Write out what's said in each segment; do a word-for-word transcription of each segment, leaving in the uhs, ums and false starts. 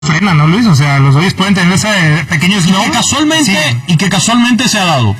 frena, ¿no, Luis? O sea, los Dodgers pueden tener ese pequeño slump. Y que casualmente, sí. y que casualmente se ha dado.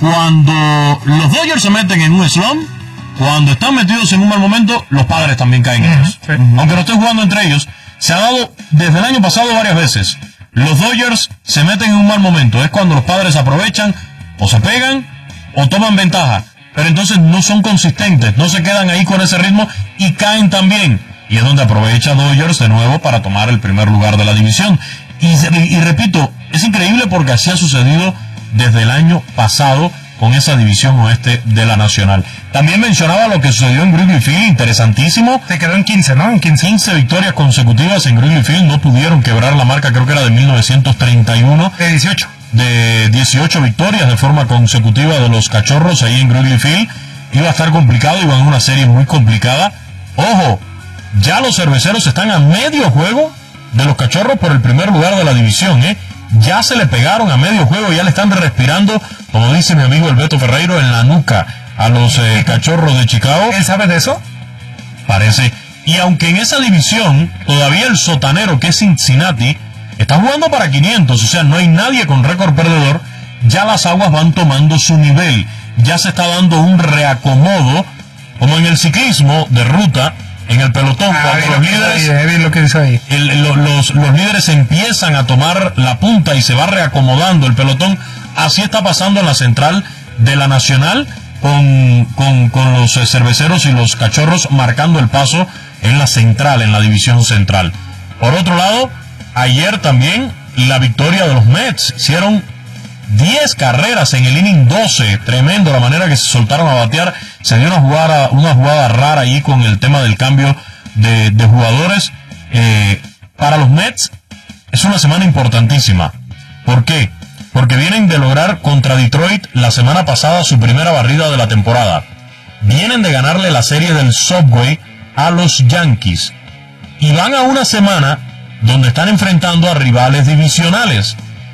Cuando los Dodgers se meten en un slump, cuando están metidos en un mal momento, los Padres también caen en eso. Sí. Aunque no estén jugando entre ellos, se ha dado desde el año pasado varias veces. Los Dodgers se meten en un mal momento. Es cuando los Padres aprovechan, o se pegan, o toman ventaja. Pero entonces no son consistentes, no se quedan ahí con ese ritmo y caen también. Y es donde aprovecha Dodgers de nuevo para tomar el primer lugar de la división. Y, y, y repito, es increíble porque así ha sucedido desde el año pasado con esa división oeste de la Nacional. También mencionaba lo que sucedió en Wrigley Field, interesantísimo. Se quedó en quince, ¿no? En quince. quince victorias consecutivas en Wrigley Field, no pudieron quebrar la marca, creo que era de mil novecientos treinta y uno. De dieciocho. De dieciocho victorias de forma consecutiva de los Cachorros ahí en Wrigley Field. Iba a estar complicado, iba en una serie muy complicada. Ojo, ya los cerveceros están a medio juego de los Cachorros por el primer lugar de la división, ¿eh? Ya se le pegaron a medio juego, ya le están respirando, como dice mi amigo el Beto Ferreiro, en la nuca a los eh, Cachorros de Chicago. ¿Él sabe de eso? Parece. Y aunque en esa división todavía el sotanero, que es Cincinnati, está jugando para quinientos, o sea, no hay nadie con récord perdedor, ya las aguas van tomando su nivel. Ya se está dando un reacomodo, como en el ciclismo de ruta, en el pelotón, ah, cuando los líderes, ahí, lo que hizo ahí. El, lo, los, los líderes empiezan a tomar la punta y se va reacomodando el pelotón. Así está pasando en la central de la Nacional, con, con, con los eh, cerveceros y los Cachorros marcando el paso en la central, en la división central. Por otro lado, ayer también la victoria de los Mets. Hicieron diez carreras en el inning doce, tremendo la manera que se soltaron a batear. Se dio una jugada, una jugada rara ahí con el tema del cambio de, de jugadores. Eh, para los Mets es una semana importantísima. ¿Por qué? Porque vienen de lograr contra Detroit la semana pasada su primera barrida de la temporada. Vienen de ganarle la serie del Subway a los Yankees. Y van a una semana donde están enfrentando a rivales divisionales.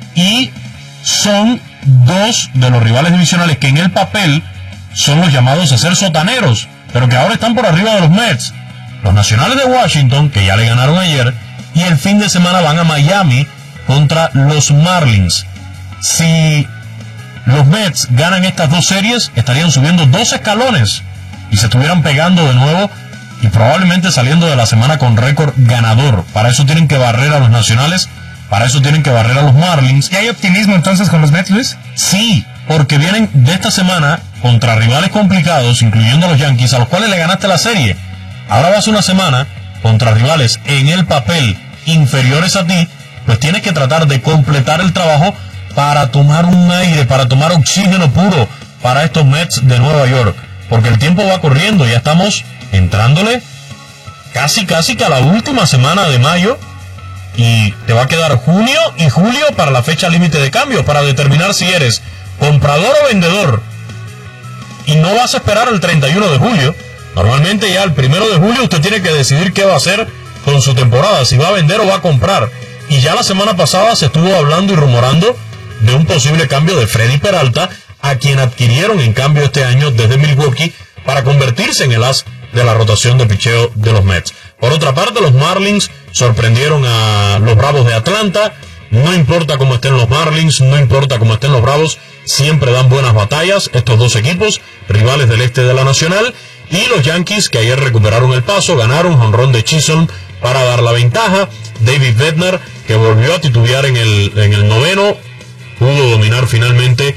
Y son dos de los rivales divisionales que en el papel son los llamados a ser sotaneros, pero que ahora están por arriba de los Mets. Los Nacionales de Washington, que ya le ganaron ayer, y el fin de semana van a Miami contra los Marlins. Si los Mets ganan estas dos series, estarían subiendo dos escalones y se estuvieran pegando de nuevo y probablemente saliendo de la semana con récord ganador. Para eso tienen que barrer a los Nacionales. Para eso tienen que barrer a los Marlins. ¿Y hay optimismo entonces con los Mets, Luis? Sí, porque vienen de esta semana contra rivales complicados, incluyendo a los Yankees, a los cuales le ganaste la serie. Ahora vas una semana contra rivales en el papel inferiores a ti, pues tienes que tratar de completar el trabajo para tomar un aire, para tomar oxígeno puro para estos Mets de Nueva York. Porque el tiempo va corriendo, ya estamos entrándole casi casi que a la última semana de mayo. Y te va a quedar junio y julio para la fecha límite de cambio, para determinar si eres comprador o vendedor. Y no vas a esperar el treinta y uno de julio. Normalmente ya el primero de julio usted tiene que decidir qué va a hacer con su temporada, si va a vender o va a comprar. Y ya la semana pasada se estuvo hablando y rumorando de un posible cambio de Freddy Peralta, a quien adquirieron en cambio este año desde Milwaukee para convertirse en el as de la rotación de picheo de los Mets. Por otra parte, los Marlins sorprendieron a los Bravos de Atlanta. No importa cómo estén los Marlins, no importa cómo estén los Bravos, siempre dan buenas batallas estos dos equipos, rivales del este de la Nacional. Y los Yankees, que ayer recuperaron el paso, ganaron jonrón de Chisholm para dar la ventaja. David Bednar, que volvió a titubear en el, en el noveno, pudo dominar finalmente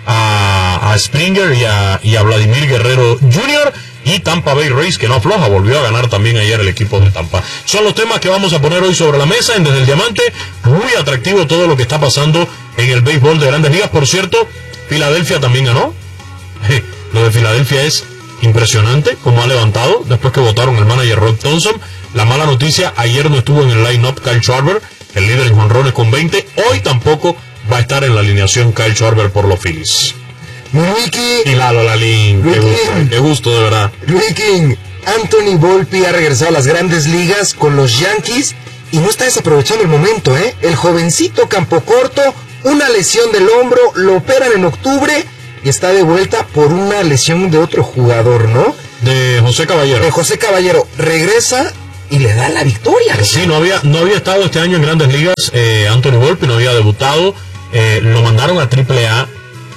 a, a Springer y a, y a Vladimir Guerrero junior Y Tampa Bay Rays, que no afloja, volvió a ganar también ayer el equipo de Tampa. Son los temas que vamos a poner hoy sobre la mesa en Desde el Diamante. Muy atractivo todo lo que está pasando en el béisbol de Grandes Ligas. Por cierto, Filadelfia también ganó. Lo de Filadelfia es impresionante, como ha levantado después que votaron el manager Rob Thompson. La mala noticia, ayer no estuvo en el line-up Kyle Schwarber, el líder en jonrones con veinte. Hoy tampoco va a estar en la alineación Kyle Schwarber por los Phillies. Luiki, y Lalo Lalín, qué gusto, qué gusto de verdad. Luiki, Anthony Volpe ha regresado a las Grandes Ligas con los Yankees y no está desaprovechando el momento, ¿eh? El jovencito campo corto, una lesión del hombro, lo operan en octubre y está de vuelta por una lesión de otro jugador, ¿no? De José Caballero. De José Caballero. Regresa y le da la victoria. Sí, no había, no había estado este año en Grandes Ligas, eh, Anthony Volpe, no había debutado, eh, lo mandaron a triple A.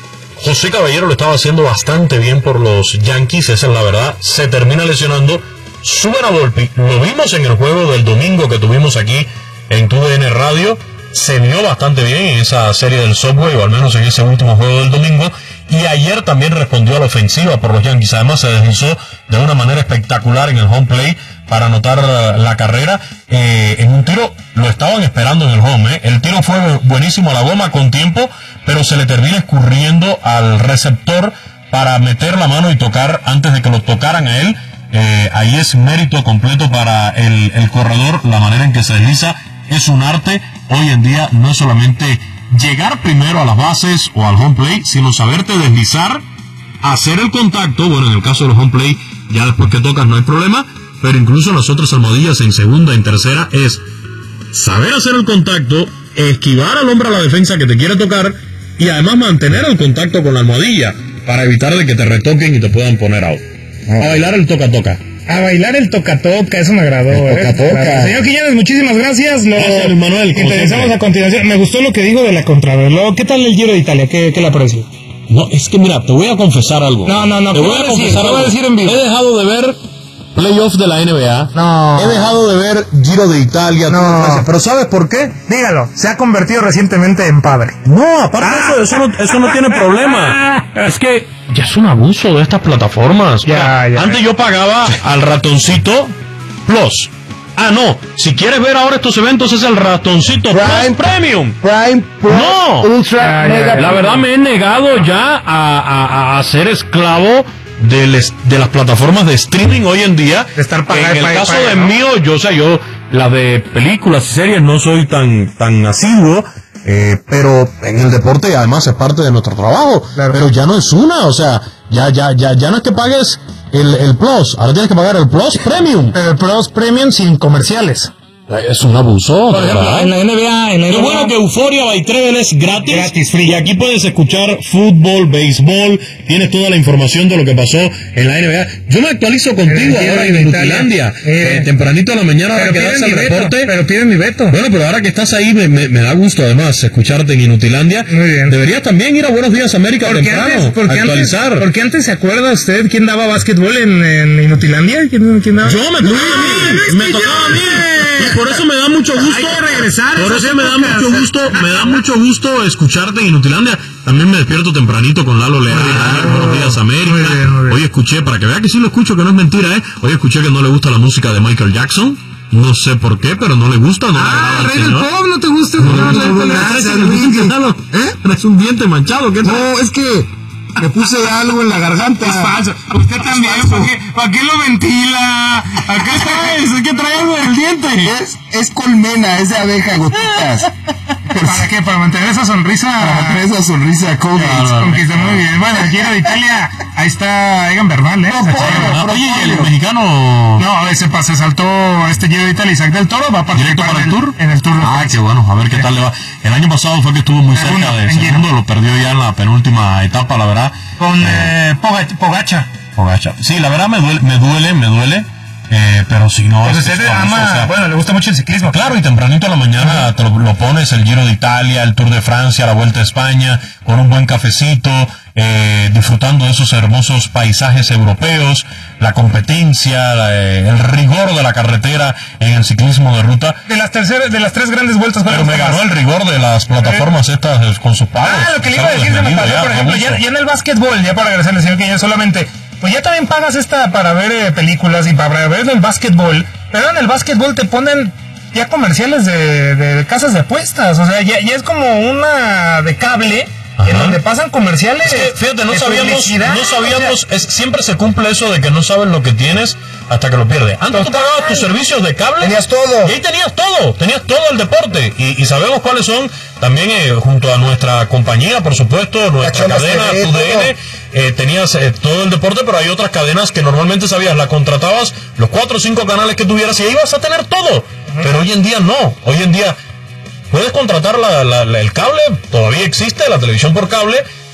José Caballero lo estaba haciendo bastante bien por los Yankees, esa es la verdad. Se termina lesionando, suben a Volpe, lo vimos en el juego del domingo que tuvimos aquí en T U D N Radio, se vio bastante bien en esa serie del Subway, o al menos en ese último juego del domingo, y ayer también respondió a la ofensiva por los Yankees. Además se deslizó de una manera espectacular en el home plate para anotar la carrera, eh, en un tiro, lo estaban esperando en el home, ¿eh? El tiro fue buenísimo a la goma con tiempo, pero se le termina escurriendo al receptor para meter la mano y tocar antes de que lo tocaran a él. Eh, ahí es mérito completo para el, el corredor, la manera en que se desliza es un arte. Hoy en día no es solamente llegar primero a las bases o al home plate, sino saberte deslizar, hacer el contacto. Bueno, en el caso de los home plate, ya después que tocas no hay problema, pero incluso en las otras almohadillas en segunda, en tercera, es saber hacer el contacto, esquivar al hombre a la defensa que te quiere tocar y además mantener el contacto con la almohadilla para evitar de que te retoquen y te puedan poner out. A bailar el toca-toca. A bailar el toca-toca, eso me agradó. El eh. toca-toca. Señor Quiñones, muchísimas gracias. Lo Gracias, Luis Manuel, como interesamos siempre. a continuación. Me gustó lo que dijo de la contrarreloj. ¿Qué tal el Giro de Italia? ¿Qué, qué le pareció? No, es que mira, te voy a confesar algo. No, no, no, Te ¿qué voy va a a decir? confesar ¿Qué va a algo. decir en vivo? He dejado de ver playoffs de la N B A. No. He dejado de ver Giro de Italia. No. Tour de Francia. Pero ¿sabes por qué? Dígalo, se ha convertido recientemente en padre. No, aparte de eso, eso no, eso no tiene problema. Es que ya es un abuso de estas plataformas. Ya, Mira, ya. Antes yo pagaba al ratoncito Plus. Ah, no. Si quieres ver ahora estos eventos es el ratoncito Prime. Plus Premium. Prime, Pro, No. Ultra, Ya, ya, Mega. ya. La verdad me he negado ya a, a, a ser esclavo del es- de las plataformas de streaming hoy en día. De estar pagando, En el pague, caso pague, de ¿no? mío, yo, o sea, yo, la de películas y series no soy tan, tan asiduo. Eh, pero en el deporte además es parte de nuestro trabajo. Claro. Pero ya no es una, o sea, ya, ya, ya, ya no es que pagues el, el Plus, ahora tienes que pagar el Plus Premium. Pero el Pros Premium sin comerciales. Es un abuso. Por ejemplo, ¿verdad? en la N B A, en la Qué N B A. bueno que Euforia by Treble es gratis. Gratis, free. Y aquí puedes escuchar fútbol, béisbol, tienes toda la información de lo que pasó en la N B A. Yo me actualizo contigo El ahora Giro en de Italia. Nutilandia. Eh. Eh, tempranito a la mañana, ahora Pero que das piden el mi veto, reporte. pero piden mi veto. Bueno, pero ahora que estás ahí me, me, me da gusto además escucharte en Inutilandia. Muy bien. Deberías también ir a Buenos Días América Porque temprano, antes, porque, actualizar. antes, porque antes se acuerda usted quién daba básquetbol en, en Inutilandia? ¿Quién, quién daba? Yo me tocaba a mí, me tocaba a mí. Y por eso me da mucho gusto. Hay que regresar a Por esas eso me da épocas. mucho gusto, me da mucho gusto escucharte en Inutilandia. También me despierto tempranito con Lalo Leal, Buenos Días América. Muy bien, muy bien. Hoy escuché, para que vea que sí lo escucho, que no es mentira, ¿eh? Hoy escuché que no le gusta la música de Michael Jackson. No sé por qué, pero no le gusta, no le agrada Ah, al Rey del señor. Pop, ¿no te gusta? No, No, no, no, no, gracias, no, Luis. Lalo, ¿eh? Eres un diente manchado, ¿qué tal? No, es que me puse algo en la garganta. Es falso. Usted también, ¿para qué, ¿para qué lo ventila? ¿A qué traes? ¿Qué trae algo en el diente? Es, es colmena, es de abeja, gotitas. ¿Para qué? ¿Para mantener esa sonrisa? Para mantener esa sonrisa COVID. Conquista muy bien. Bueno, el Giro de Italia, ahí está Egan Bernal, ¿eh? No, Esa chava. por- Oye, ¿y el mexicano No, ese pa- se saltó este Giro de Italia. Isaac del Toro va a participar directo para el en Tour? En el Tour de Ah, Francia. qué bueno, a ver qué tal le va. El año pasado fue que estuvo muy cerca Segundo, de en Giro. segundo, lo perdió ya en la penúltima etapa, la verdad. Con eh, Poga- Pogacha. Pogacar. Sí, la verdad me duele, me duele, me duele. Eh, pero si no, Pues es que usted es famoso, ama, o sea, bueno, le gusta mucho el ciclismo. claro, y tempranito a la mañana te lo, lo pones el Giro de Italia, el Tour de Francia, la Vuelta a España, con un buen cafecito, eh, disfrutando de esos hermosos paisajes europeos, la competencia, la, eh, el rigor de la carretera en el ciclismo de ruta. De las terceras, de las tres grandes vueltas, ¿cuál Pero le me gusta ganó más? el rigor de las plataformas estas eh, con sus pagos. Ah, lo que le iba a Algo decir se me desmedido pasó, ya, por ejemplo, ya, abuso. ya en el básquetbol, ya para regresarle, señor, que ya solamente, pues ya también pagas esta para ver eh, películas y para ver el básquetbol, pero en el básquetbol te ponen ya comerciales de, de casas de apuestas, o sea, ya, ya es como una de cable, Ajá. en donde pasan comerciales. Es que, fíjate, no de sabíamos, publicidad, no sabíamos, o sea, es, siempre se cumple eso de que no sabes lo que tienes hasta que lo pierdes. Antes tú Total. pagabas tus servicios de cable. Tenías todo. Y ahí tenías todo, tenías todo el deporte. Y, y sabemos cuáles son, también eh, junto a nuestra compañía, por supuesto, nuestra Cachonas cadena, T V, tu D N, eh, tenías eh, todo el deporte, pero hay otras cadenas que normalmente sabías, la contratabas, los cuatro o cinco canales que tuvieras y ahí ibas a tener todo. Pero hoy en día no, hoy en día puedes contratar la, la- la- el cable, todavía existe la televisión por cable,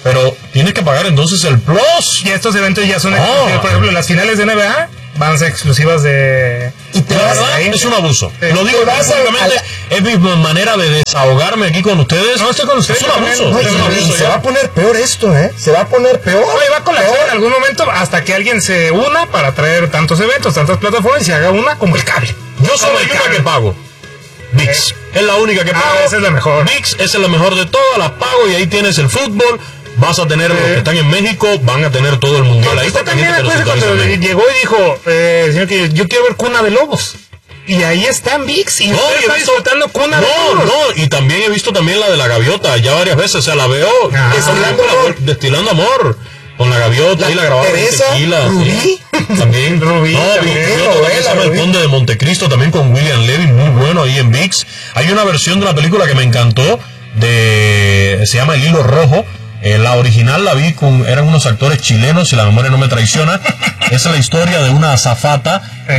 pero tienes que pagar entonces el Plus. Y estos eventos ya son Oh. exclusivos. Por ejemplo, las finales de N B A van a ser exclusivas de... Y te La vas verdad, ahí. es un abuso. Sí. Lo digo Te vas a- públicamente, es mi manera de desahogarme aquí con ustedes. No, estoy con ustedes, Es un también. abuso. No, es un y- y abuso se ya. va a poner peor esto, ¿eh? Se va a poner peor. Oye, va a colapsar en algún momento hasta que alguien se una para traer tantos eventos, tantas plataformas y se haga una como el cable. Yo solo Como hay el una cable. que pago. ViX. Es la única que Ah, pago. esa es la mejor. ViX es la mejor de todas, las pago y ahí tienes el fútbol. Vas a tener los que están en México, van a tener todo el mundial. Ahí Usted está también pendiente que después los cuando sintoniza bien. llegó y dijo, eh, señor, que yo quiero ver Cuna de Lobos. Y ahí están ViX y No, usted y he está visto- disfrutando Cuna de No, Lobos. no, y también he visto también la de la gaviota, ya varias veces, o sea, la veo Ah. destilando amor, destilando amor, con la gaviota, La y la grabaron en Teresa, tequila, Rubí. sí. También, Rubí, no, vi- también, vi otro que novela, se llama El Rubí. Conde de Montecristo, también con William Levy, muy bueno ahí en ViX. Hay una versión de la película que me encantó, de se llama El Hilo Rojo. Eh, la original la vi con, eran unos actores chilenos, si la memoria no me traiciona. Esa es la historia de una azafata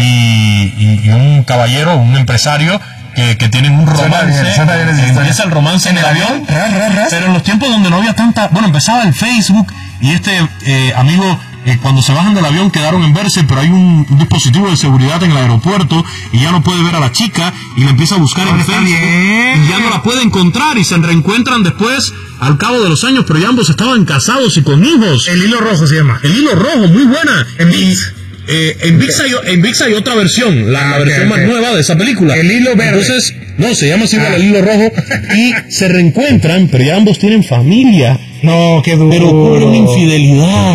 y, y- y un caballero, un empresario, que, que tienen un Suena romance. bien, suena bien esa historia. Empieza el romance en el avión, pero en los tiempos donde no había tanta, bueno, empezaba el Facebook y este eh, amigo, eh, cuando se bajan del avión quedaron en verse, pero hay un, un dispositivo de seguridad en el aeropuerto y ya no puede ver a la chica y la empieza a buscar en está Facebook bien. y ya no la puede encontrar y se reencuentran después al cabo de los años, pero ya ambos estaban casados y con hijos. El hilo rojo se llama. El hilo rojo, muy buena. En Y, ViX. eh, en, ViX hay, en ViX hay otra versión, la, Ah, la ok, versión ok. más nueva de esa película. El hilo verde. Entonces, no, se llama así igual Ah. el hilo rojo. Y se reencuentran, pero ya ambos tienen familia. No, qué duro. Pero ocurre una infidelidad.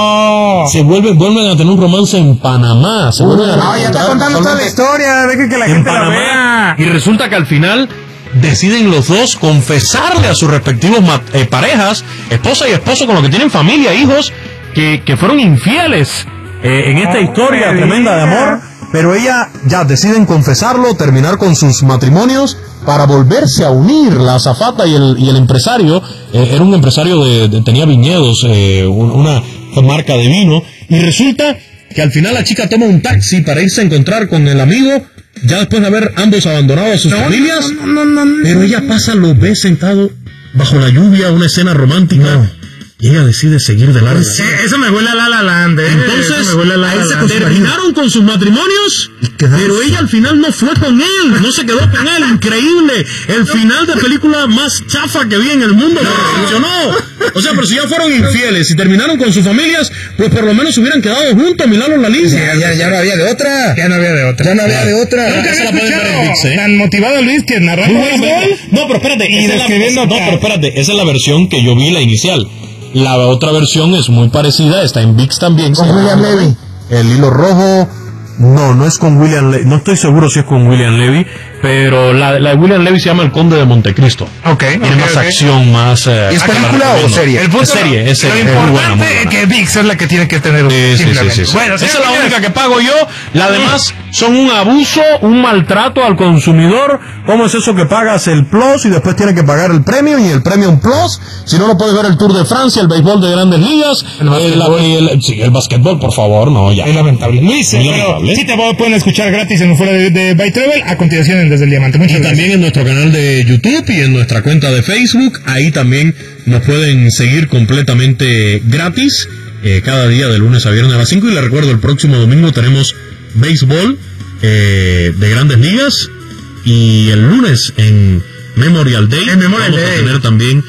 No. Se vuelven, vuelven a tener un romance en Panamá. Se vuelven a No, ya está reencontrar contando toda la casualmente historia. Deje que la en gente la Panamá. vea. Y resulta que al final deciden los dos confesarle a sus respectivos ma- eh, parejas, esposa y esposo con los que tienen familia, hijos, que, que fueron infieles eh, en esta Oh, historia me tremenda de diga. amor. Pero ella ya deciden confesarlo, terminar con sus matrimonios para volverse a unir. La azafata y el, y el empresario, eh, era un empresario de, de- tenía viñedos, eh, un- una marca de vino, y resulta que al final la chica toma un taxi para irse a encontrar con el amigo, ya después de haber ambos abandonado a sus No, familias, no, no, no, no. pero ella pasa, lo ve sentado bajo la lluvia, una escena romántica, y ella decide seguir de largo. Sí, eso me huele a La La Land, eh. Entonces, Eso me huele a La a La él se Land. terminaron con sus matrimonios, pero ella al final no fue con él, no se quedó con él, increíble. El final de película más chafa que vi en el mundo, me decepcionó. O sea, pero si ya fueron infieles y terminaron con sus familias, pues por lo menos hubieran quedado juntos, Milano la Ya, ya, ya no había de otra. Ya no había de otra. Ya no había de otra. Nunca Esa había la pueden ver en escuchado ViX, ¿eh? tan motivado Luis que narrando Muy buena béisbol. película. No, pero espérate, Y esa es la- describiendo no, acá. pero espérate, esa es la versión que yo vi, la inicial. La otra versión es muy parecida, está en ViX también. Con se llama William Levy. El hilo rojo. No, no es con William Levy. No estoy seguro si es con William Levy, pero la, la de William Levy se llama El Conde de Montecristo. Ok. Tiene ok, más ok. acción, más. eh, ¿Y es te la película o recomiendo. serie? El punto Es serie, es serie. Lo es muy buena, importante muy buena. es que ViX es la que tiene que tener un Sí, sí, sí, simplemente. sí, sí. Bueno, Esa es señor la Quiñones, única que pago yo. Las demás son un abuso, un maltrato al consumidor. ¿Cómo es eso que pagas el Plus y después tienes que pagar el Premium y el Premium Plus? Si no, no puedes ver el Tour de Francia, el béisbol de Grandes Ligas, El el, básquetbol. el- sí, el básquetbol, por favor, no, ya. Es lamentable. Luis, Muy pero lamentable. sí te pueden escuchar gratis en Fuera de, de By Travel a continuación en Desde el Diamante. Muchas Y gracias. también en nuestro canal de YouTube y en nuestra cuenta de Facebook, ahí también nos pueden seguir completamente gratis, eh, cada día de lunes a viernes a las cinco. Y les recuerdo, el próximo domingo tenemos béisbol eh, de Grandes Ligas, y el lunes en Memorial Day En Memorial vamos Day. a tener también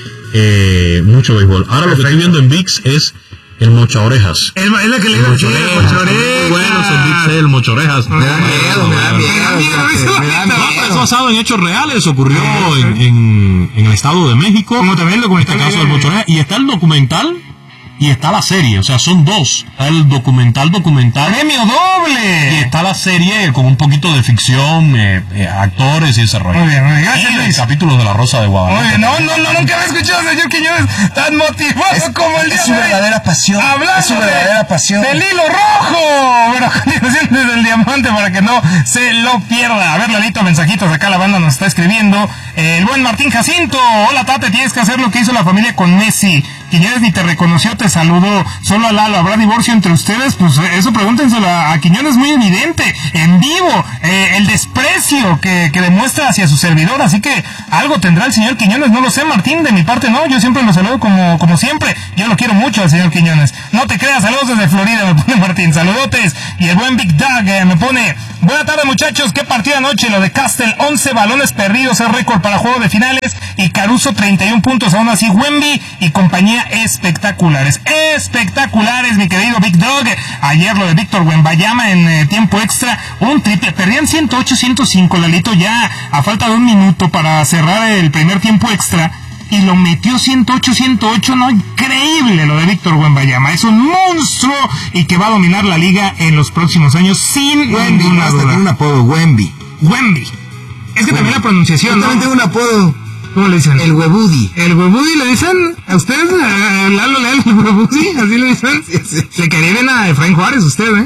eh, mucho béisbol. Ahora lo que estoy viendo en ViX es el Mocha Orejas. Es, es la que le El iba a decir, Mochorejas. el Mochorejas. Muy bueno ese ViX, el Mochorejas. Me da miedo, me da miedo. Me da No, pero es basado en hechos reales, ocurrió en, en, en el Estado de México. Como también el En este documental caso de- del Mochorejas. Y está el documental y está la serie, o sea, son dos. Está el documental documental. ¡Premio Y doble! está la serie con un poquito de ficción, eh, eh, actores y ese rollo. Muy bien, muy bien. Gracias, Y Luis. capítulos de La Rosa de Guadalupe. Oye, no, no, no, nunca había escuchado al señor Quiñones tan motivado como el día Es su de hoy. verdadera pasión. Hablando Es su de- verdadera pasión. del hilo rojo. Bueno, a continuación desde el diamante para que no se lo pierda. A ver, Lalito, mensajitos. Acá la banda nos está escribiendo. Eh, el buen Martín Jacinto. Hola, Tate, tienes que hacer lo que hizo la familia con Messi. Quiñones ni te reconoció, te saludó. Solo a Lalo, ¿habrá divorcio entre ustedes? Pues eso pregúntenselo a, a Quiñones, muy evidente, en vivo, eh, el desprecio que, que demuestra hacia su servidor, así que algo tendrá el señor Quiñones, no lo sé, Martín, de mi parte no, yo siempre lo saludo como, como siempre, yo lo quiero mucho al señor Quiñones. No te creas, saludos desde Florida, me pone Martín, saludotes. Y el buen Big Dog eh, me pone, buena tarde muchachos, qué partido anoche, lo de Castle, once balones perdidos, es récord para juego de finales, y Caruso treinta y un puntos, aún así Wemby y compañía espectaculares, espectaculares, mi querido Big Dog. Ayer lo de Víctor Wembanyama en eh, tiempo extra, un triple, perdían ciento ocho ciento cinco, Lalito, ya a falta de un minuto para cerrar el primer tiempo extra, y lo metió ciento ocho ciento ocho, no, increíble lo de Víctor Wembanyama, es un monstruo y que va a dominar la liga en los próximos años sin Wemby, ninguna hasta duda. tiene un apodo, Wemby. Wemby, es que Wemby. también la pronunciación, Yo también ¿no? tengo un apodo, ¿Cómo le dicen? el Webudi. ¿El Webudi le dicen? ¿A ustedes? ¿A Lalo Leal el Webudi? ¿Así le dicen? Sí, sí. Se quería bien a Efraín Juárez usted, ¿eh?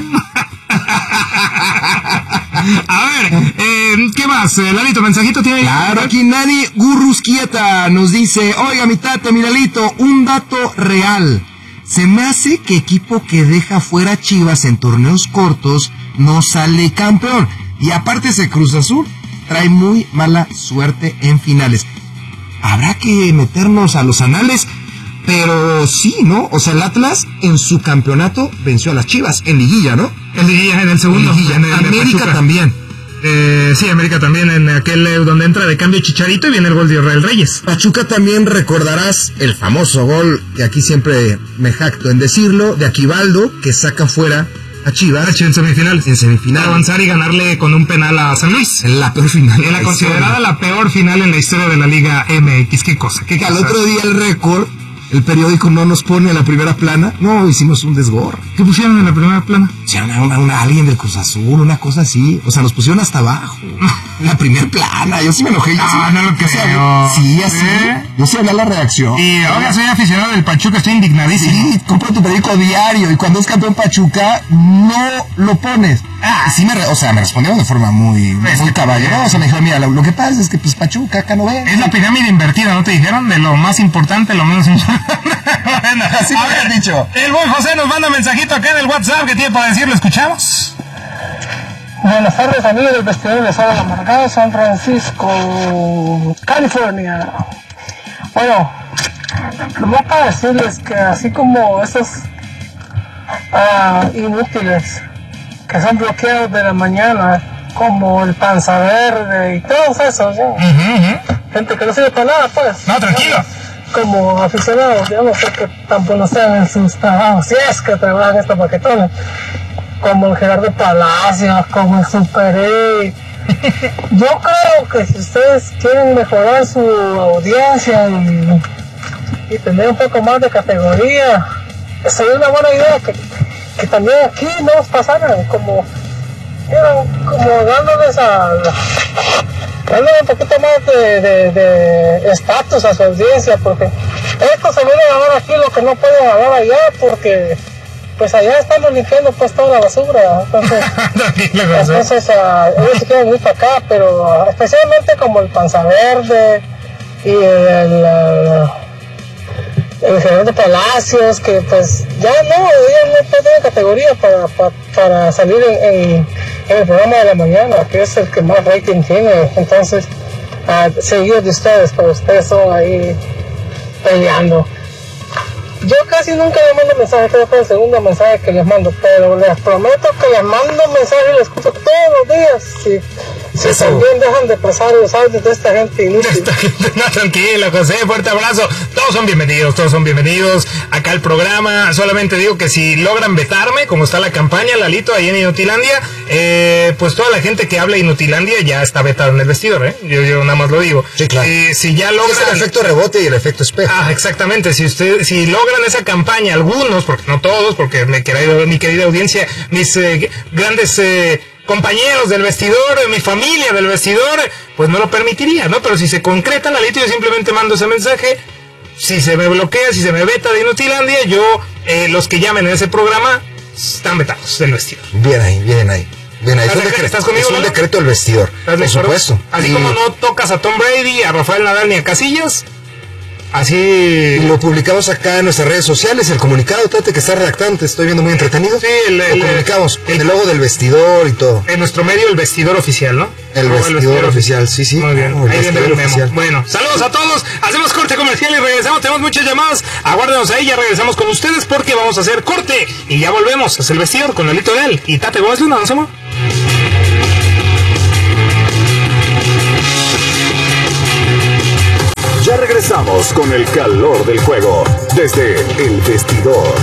A ver, eh, ¿qué más? Lalito, mensajito tiene ahí. Claro, aquí Nani Gurrusquieta nos dice, oiga mi tata, mi Lalito, un dato real. Se me hace que equipo que deja fuera a Chivas en torneos cortos no sale campeón. Y aparte ese Cruz Azul trae muy mala suerte en finales. Habrá que meternos a los anales, pero sí, ¿no? O sea, el Atlas en su campeonato venció a las Chivas, en liguilla, ¿no? En liguilla, en el segundo. En liguilla. En el de América Pachuca. también. Eh, sí, América también, en aquel eh, donde entra de cambio Chicharito y viene el gol de Israel Reyes. Pachuca también recordarás el famoso gol, que aquí siempre me jacto en decirlo, de Aquivaldo, que saca fuera a Chivas En semifinales. en semifinal. Para avanzar y ganarle con un penal a San Luis. En la peor final. En la considerada la peor final en la historia de la Liga M X. Qué cosa, qué Que al cosa. otro día el récord, el periódico no nos pone a la primera plana. No, hicimos un desgorro. ¿Qué pusieron en la primera plana? O sea, una, una, una- alguien del Cruz Azul, una cosa así. O sea, nos pusieron hasta abajo. En la primera plana. Yo sí me enojé. Yo Ah, sí, no lo yo sí creo. hablé- Sí, así. ¿Eh? Yo sí hablé a la redacción. Y ahora soy aficionado del Pachuca, estoy indignadísimo. Sí, compra tu periódico diario y cuando es campeón Pachuca no lo pones. Ah, sí me, re- o sea, me respondieron de forma muy, Pues muy que- caballerosa. Me dijeron, mira, lo, lo que pasa es que pues Pachuca acá no ve. Es la pirámide invertida, ¿no te dijeron? De lo más importante, lo menos importante. Bueno, Así me a habían ver, dicho. El buen José nos manda un mensajito acá en el WhatsApp que tiene para decir, ¿lo escuchamos? Buenas tardes, amigos del Vestidor de Sala Amargado, San Francisco, California. Bueno, nomás para decirles que así como esos ah, inútiles que son bloqueados de la mañana, como el Panza Verde y todos esos, ¿no? Ujú, ujú. Gente que no sirve para nada, pues. No, tranquilo. Como aficionados, yo no sé qué tan buenos sean en sus trabajos, si es que trabajan estos paquetones, como el Gerardo Palacios, como el Super E. Yo creo que si ustedes quieren mejorar su audiencia y, y tener un poco más de categoría, sería una buena idea que, que también aquí nos pasaran como, you know, como dándoles a darle un poquito más de de- de estatus a su audiencia, porque estos se vienen a dar aquí lo que no pueden hablar allá, porque pues allá estamos limpiando pues toda la basura, entonces Tranquilo, José. entonces ah, ellos se quieren ir para acá, pero ah, especialmente como el Panza Verde y el, ah, el Gerardo Palacios, que pues ya no, ellos no tienen categoría para, para, para salir en, en, en el programa de la mañana, que es el que más rating tiene, entonces ah, seguido de ustedes, pero ustedes son ahí peleando. Yo casi nunca les mando mensajes, creo que es el segundo mensaje que les mando, pero les prometo que les mando mensajes y les escucho todos los días. Si, si Eso. también dejan de pasar los audios de esta gente inútil. Esta gente, no, tranquilo, José, fuerte abrazo. Todos son bienvenidos, todos son bienvenidos acá al programa. Solamente digo que si logran vetarme, como está la campaña, Lalito, ahí en Inutilandia, eh, pues toda la gente que habla Inutilandia ya está vetada en el vestidor, ¿eh? Yo, yo nada más lo digo. Sí, claro. Eh, si ya Es el logran... efecto rebote y el efecto espejo. Ah, exactamente. Si usted, si logran esa campaña, algunos, porque no todos, porque mi querida, mi querida audiencia, mis eh, grandes eh, compañeros del vestidor, mi familia del vestidor, pues no lo permitiría, ¿no? Pero si se concreta, Lalito, yo simplemente mando ese mensaje. Si se me bloquea, si se me veta de Inutilandia, yo, eh, los que llamen en ese programa, están vetados del vestidor. Bien ahí, bien ahí. Bien ahí. ¿Estás Es un de- decreto- estás conmigo, es un Lalo? decreto del vestidor. ¿Estás de Por acuerdo? supuesto. Así Y- como no tocas a Tom Brady, a Rafael Nadal ni a Casillas, Así... Y lo publicamos acá en nuestras redes sociales, el comunicado, Tate, que está redactante, estoy viendo muy entretenido. Sí, el, el, lo comunicamos, el, el logo del vestidor y todo. En nuestro medio, el vestidor oficial, ¿no? El, vestidor, el vestidor oficial, sí, sí. Muy bien, oh, ahí viene el memo. Oficial. Bueno, saludos a todos, hacemos corte comercial y regresamos, tenemos muchas llamadas, aguárdenos ahí, ya regresamos con ustedes porque vamos a hacer corte y ya volvemos. Es el vestidor con Lalito Leal y Tate Gómez Luna, ¿no somos? Ya regresamos con el calor del juego desde el vestidor.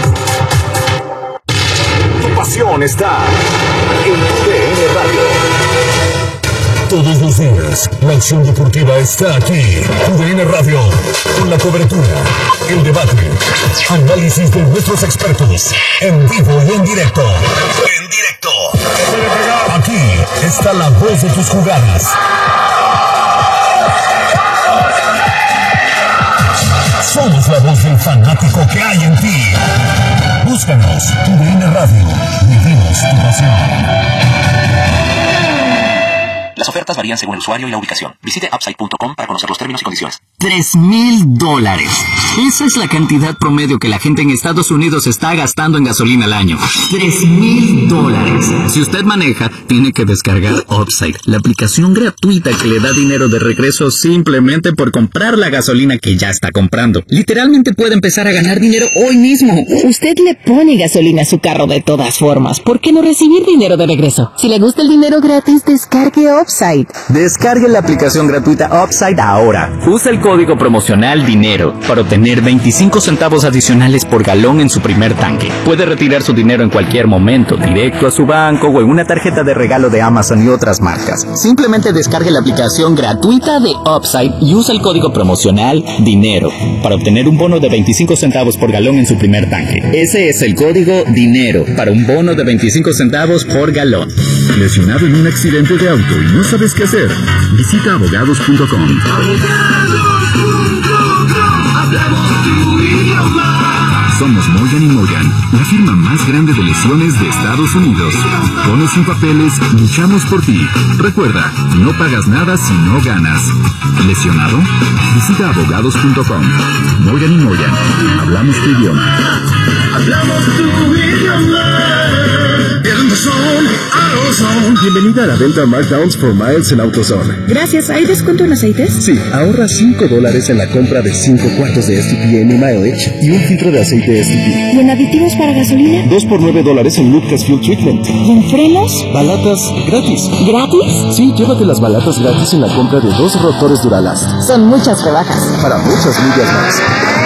Tu pasión está en T D N Radio. Todos los días, la acción deportiva está aquí. T D N Radio, con la cobertura, el debate, análisis de nuestros expertos, en vivo y en directo. En directo. Aquí está la voz de tus jugadas. Somos la voz del fanático que hay en ti. Búscanos, T D N Radio. Vivimos tu pasión. Las ofertas varían según el usuario y la ubicación. Visite upside punto com para conocer los términos y condiciones. Tres mil dólares. Esa es la cantidad promedio que la gente en Estados Unidos está gastando en gasolina al año. Tres mil dólares. Si usted maneja, tiene que descargar Upside, la aplicación gratuita que le da dinero de regreso simplemente por comprar la gasolina que ya está comprando. Literalmente puede empezar a ganar dinero hoy mismo. Usted le pone gasolina a su carro de todas formas. ¿Por qué no recibir dinero de regreso? Si le gusta el dinero gratis, descargue Upside. Descargue la aplicación gratuita Upside ahora. Usa el código promocional DINERO para obtener veinticinco centavos adicionales por galón en su primer tanque. Puede retirar su dinero en cualquier momento, directo a su banco o en una tarjeta de regalo de Amazon y otras marcas. Simplemente descargue la aplicación gratuita de Upside y usa el código promocional DINERO para obtener un bono de veinticinco centavos por galón en su primer tanque. Ese es el código DINERO para un bono de veinticinco centavos por galón. Lesionado en un accidente de auto y no sabes qué hacer, visita abogados punto com. Somos Morgan y Morgan, la firma más grande de lesiones de Estados Unidos. Con o sin papeles, luchamos por ti. Recuerda, no pagas nada si no ganas. ¿Lesionado? Visita abogados punto com. Morgan y Morgan, hablamos tu idioma. Hablamos tu idioma. Bienvenida a la venta Markdowns for Miles en AutoZone. Gracias. ¿Hay descuento en aceites? Sí, ahorra cinco dólares en la compra de cinco cuartos de S T P M Mileage y un filtro de aceite S T P. ¿Y en aditivos para gasolina? dos por nueve dólares en Lucas Fuel Treatment. ¿Y en frenos? Balatas gratis. ¿Gratis? Sí, llévate las balatas gratis en la compra de dos rotores Duralast. Son muchas rebajas. Para muchas millas más.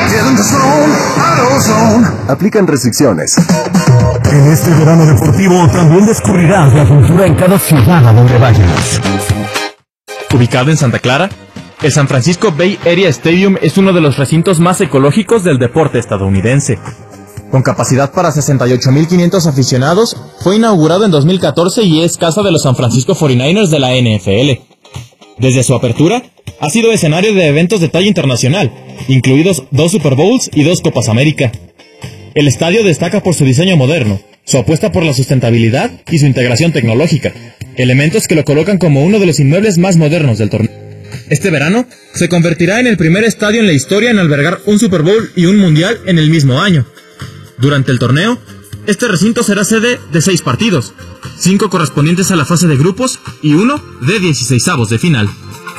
Aplican restricciones. En este verano deportivo también descubrirás la cultura en cada ciudad a donde vayas. Ubicado en Santa Clara, el San Francisco Bay Area Stadium es uno de los recintos más ecológicos del deporte estadounidense. Con capacidad para sesenta y ocho mil quinientos aficionados, fue inaugurado en dos mil catorce y es casa de los San Francisco cuarenta y nueve ers de la N F L. Desde su apertura, ha sido escenario de eventos de talla internacional, incluidos dos Super Bowls y dos Copas América. El estadio destaca por su diseño moderno, su apuesta por la sustentabilidad y su integración tecnológica, elementos que lo colocan como uno de los inmuebles más modernos del torneo. Este verano se convertirá en el primer estadio en la historia en albergar un Super Bowl y un Mundial en el mismo año. Durante el torneo, este recinto será sede de seis partidos, cinco correspondientes a la fase de grupos y uno de dieciseisavos de final.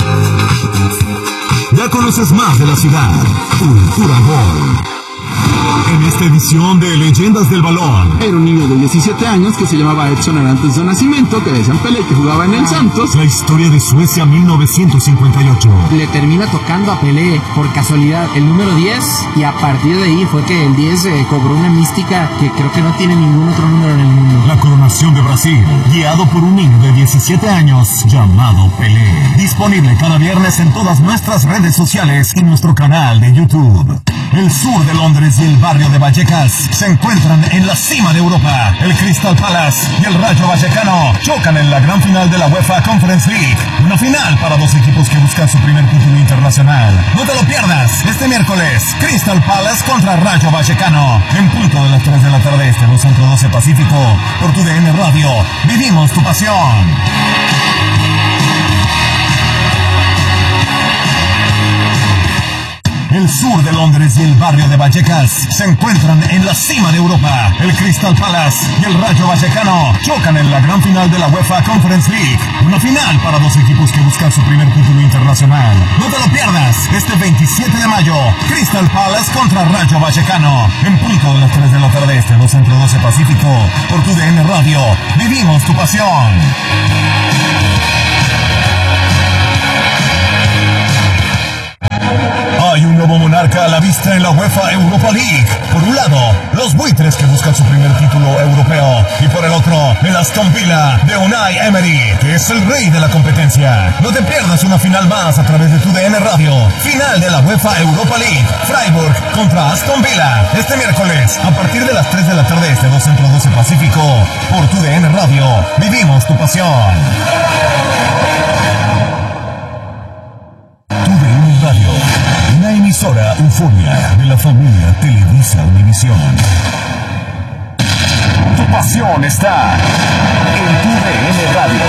Ya conoces más de la ciudad. Cultura Gol. En esta edición de Leyendas del Balón, era un niño de diecisiete años que se llamaba Edson antes de su nacimiento, que decían Pelé, que jugaba en el Santos. La historia de Suecia mil novecientos cincuenta y ocho. Le termina tocando a Pelé por casualidad el número diez y a partir de ahí fue que el diez eh, cobró una mística que creo que no tiene ningún otro número en el mundo. La coronación de Brasil, guiado por un niño de diecisiete años llamado Pelé. Disponible cada viernes en todas nuestras redes sociales y nuestro canal de YouTube. El sur de Londres y el barrio de Vallecas se encuentran en la cima de Europa. El Crystal Palace y el Rayo Vallecano chocan en la gran final de la UEFA Conference League. Una final para dos equipos que buscan su primer título internacional. No te lo pierdas este miércoles. Crystal Palace contra Rayo Vallecano. En punto de las tres de la tarde este, los Centro doce Pacífico. Por tu D N Radio. Vivimos tu pasión. El El sur de Londres y el barrio de Vallecas se encuentran en la cima de Europa. El Crystal Palace y el Rayo Vallecano chocan en la gran final de la UEFA Conference League. Una final para dos equipos que buscan su primer título internacional. No te lo pierdas, este veintisiete de mayo, Crystal Palace contra Rayo Vallecano. En punto de las tres de la tarde este, dos Centro doce Pacífico, por tu D N Radio. Vivimos tu pasión. Hay un nuevo monarca a la vista en la UEFA Europa League. Por un lado, los buitres que buscan su primer título europeo. Y por el otro, el Aston Villa de Unai Emery, que es el rey de la competencia. No te pierdas una final más a través de tu D N Radio. Final de la UEFA Europa League. Freiburg contra Aston Villa. Este miércoles, a partir de las tres de la tarde este, dos Centro doce Pacífico. Por tu D N Radio. Vivimos tu pasión. Tu D N Radio. Una emisora euforia de la familia Televisa Univisión. Tu pasión está en tu D N Radio.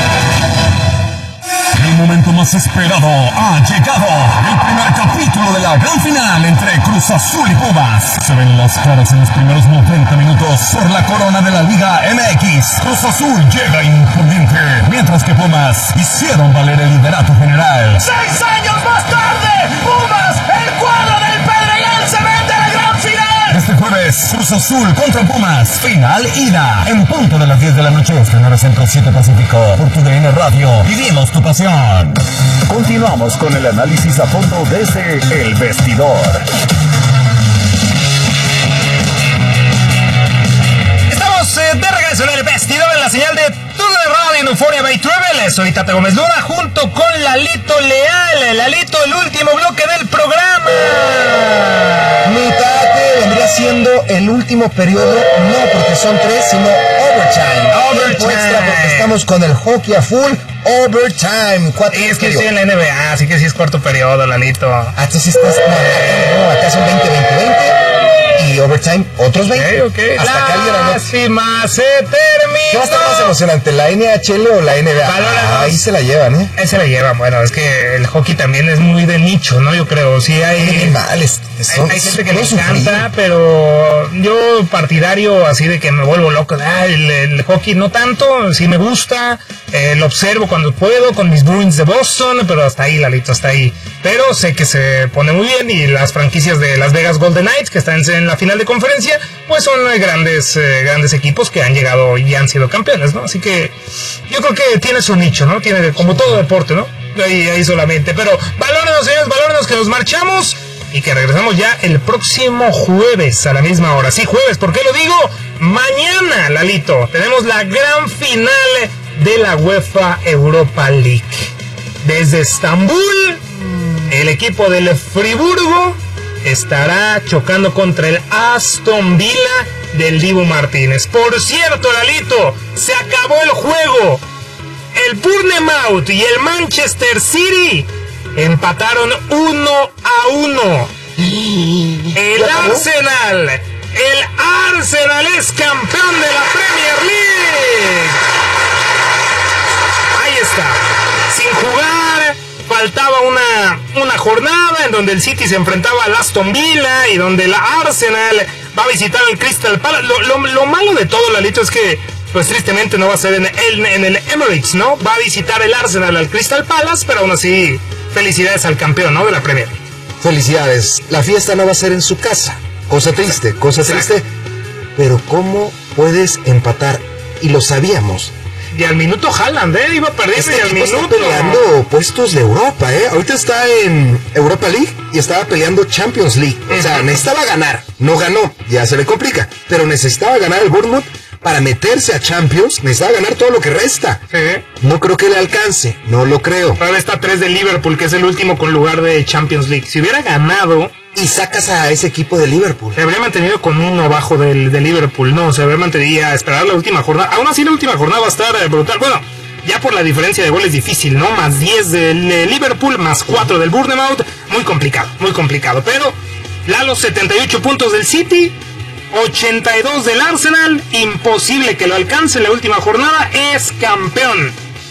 El momento más esperado ha llegado. El primer capítulo de la gran final entre Cruz Azul y Pumas. Se ven las caras en los primeros noventa minutos por la corona de la Liga M X. Cruz Azul llega imponente, mientras que Pumas hicieron valer el liderato general. ¡Seis años más tarde! ¡Pumas, el cuadro del Pedregal, se mete a la gran final! Este jueves, Cruz Azul contra Pumas. Final ida. En punto de las diez de la noche, este nueve Centro siete Pacífico. Por tu D N Radio. Vivimos tu pasión. Continuamos con el análisis a fondo desde El Vestidor. Estamos eh, de regreso en El Vestidor, en la señal de Tu Radio en Euphoria by Travel. Soy Tate Gómez Luna junto con Lalito Leal. Lalito, el último bloque del programa. Mi Tate vendría siendo el último periodo, no porque son tres, sino overtime. Overtime. Extra porque estamos con el hockey a full. Overtime. Cuatro, y es que estoy en la N B A, así que sí es cuarto periodo, Lalito. Ah, entonces estás... No, no, acá son veinte, veinte, veinte. Y overtime, otros veinte. Ok, ok. Hasta acá la cima se termina. ¿Qué va a estar más emocionante, la N H L o la N B A? Ah, ahí se la llevan, ¿eh? Ahí se la llevan. Bueno, es que el hockey también es muy de nicho, ¿no? Yo creo. Sí hay... Animales. Hay, hay gente que le encanta, pero yo partidario así de que me vuelvo loco. Ah, el, el hockey no tanto, sí me gusta. Eh, lo observo cuando puedo con mis Bruins de Boston, pero hasta ahí, Lalito, hasta ahí. Pero sé que se pone muy bien y las franquicias de Las Vegas Golden Knights, que están en la final de conferencia, pues son grandes eh, grandes equipos que han llegado y han sido campeones, ¿no? Así que yo creo que tiene su nicho, ¿no? Tiene como todo deporte, ¿no? Ahí, ahí solamente. Pero valórenos, señores, valórenos que nos marchamos y que regresamos ya el próximo jueves a la misma hora. Sí, jueves, ¿por qué lo digo? Mañana, Lalito, tenemos la gran final de la UEFA Europa League. Desde Estambul, el equipo del Friburgo estará chocando contra el Aston Villa del Dibu Martínez. Por cierto, Lalito, se acabó el juego. El Bournemouth y el Manchester City empataron uno a uno. El Arsenal, el Arsenal es campeón de la Premier League. Ahí está. Sin jugar, faltaba una, una jornada en donde el City se enfrentaba al Aston Villa y donde el Arsenal va a visitar el Crystal Palace. Lo, lo, lo malo de todo, Lalito, es que pues tristemente no va a ser en el, en el Emirates, ¿no? Va a visitar el Arsenal al Crystal Palace, pero aún así, felicidades al campeón, ¿no? De la Premier. Felicidades. La fiesta no va a ser en su casa. Cosa triste, Exacto. cosa triste. Exacto. Pero ¿cómo puedes empatar? Y lo sabíamos. Y al minuto Haaland, ¿eh? Iba perdiendo este y al minuto. Está peleando puestos de Europa, ¿eh? Ahorita está en Europa League y estaba peleando Champions League. O uh-huh. sea, necesitaba ganar. No ganó. Ya se le complica. Pero necesitaba ganar el Bournemouth para meterse a Champions. Necesitaba ganar todo lo que resta. Sí. No creo que le alcance. No lo creo. Ahora está a tres de Liverpool, que es el último con lugar de Champions League. Si hubiera ganado... Y sacas a ese equipo de Liverpool. Se habría mantenido con uno abajo del de Liverpool, no, se habría mantenido a esperar la última jornada. Aún así la última jornada va a estar eh, brutal. Bueno, ya por la diferencia de goles difícil, ¿no? Más diez del eh, Liverpool, más cuatro del Bournemouth. Muy complicado, muy complicado. Pero, Lalo, setenta y ocho puntos del City, ochenta y dos del Arsenal. Imposible que lo alcance en la última jornada. Es campeón.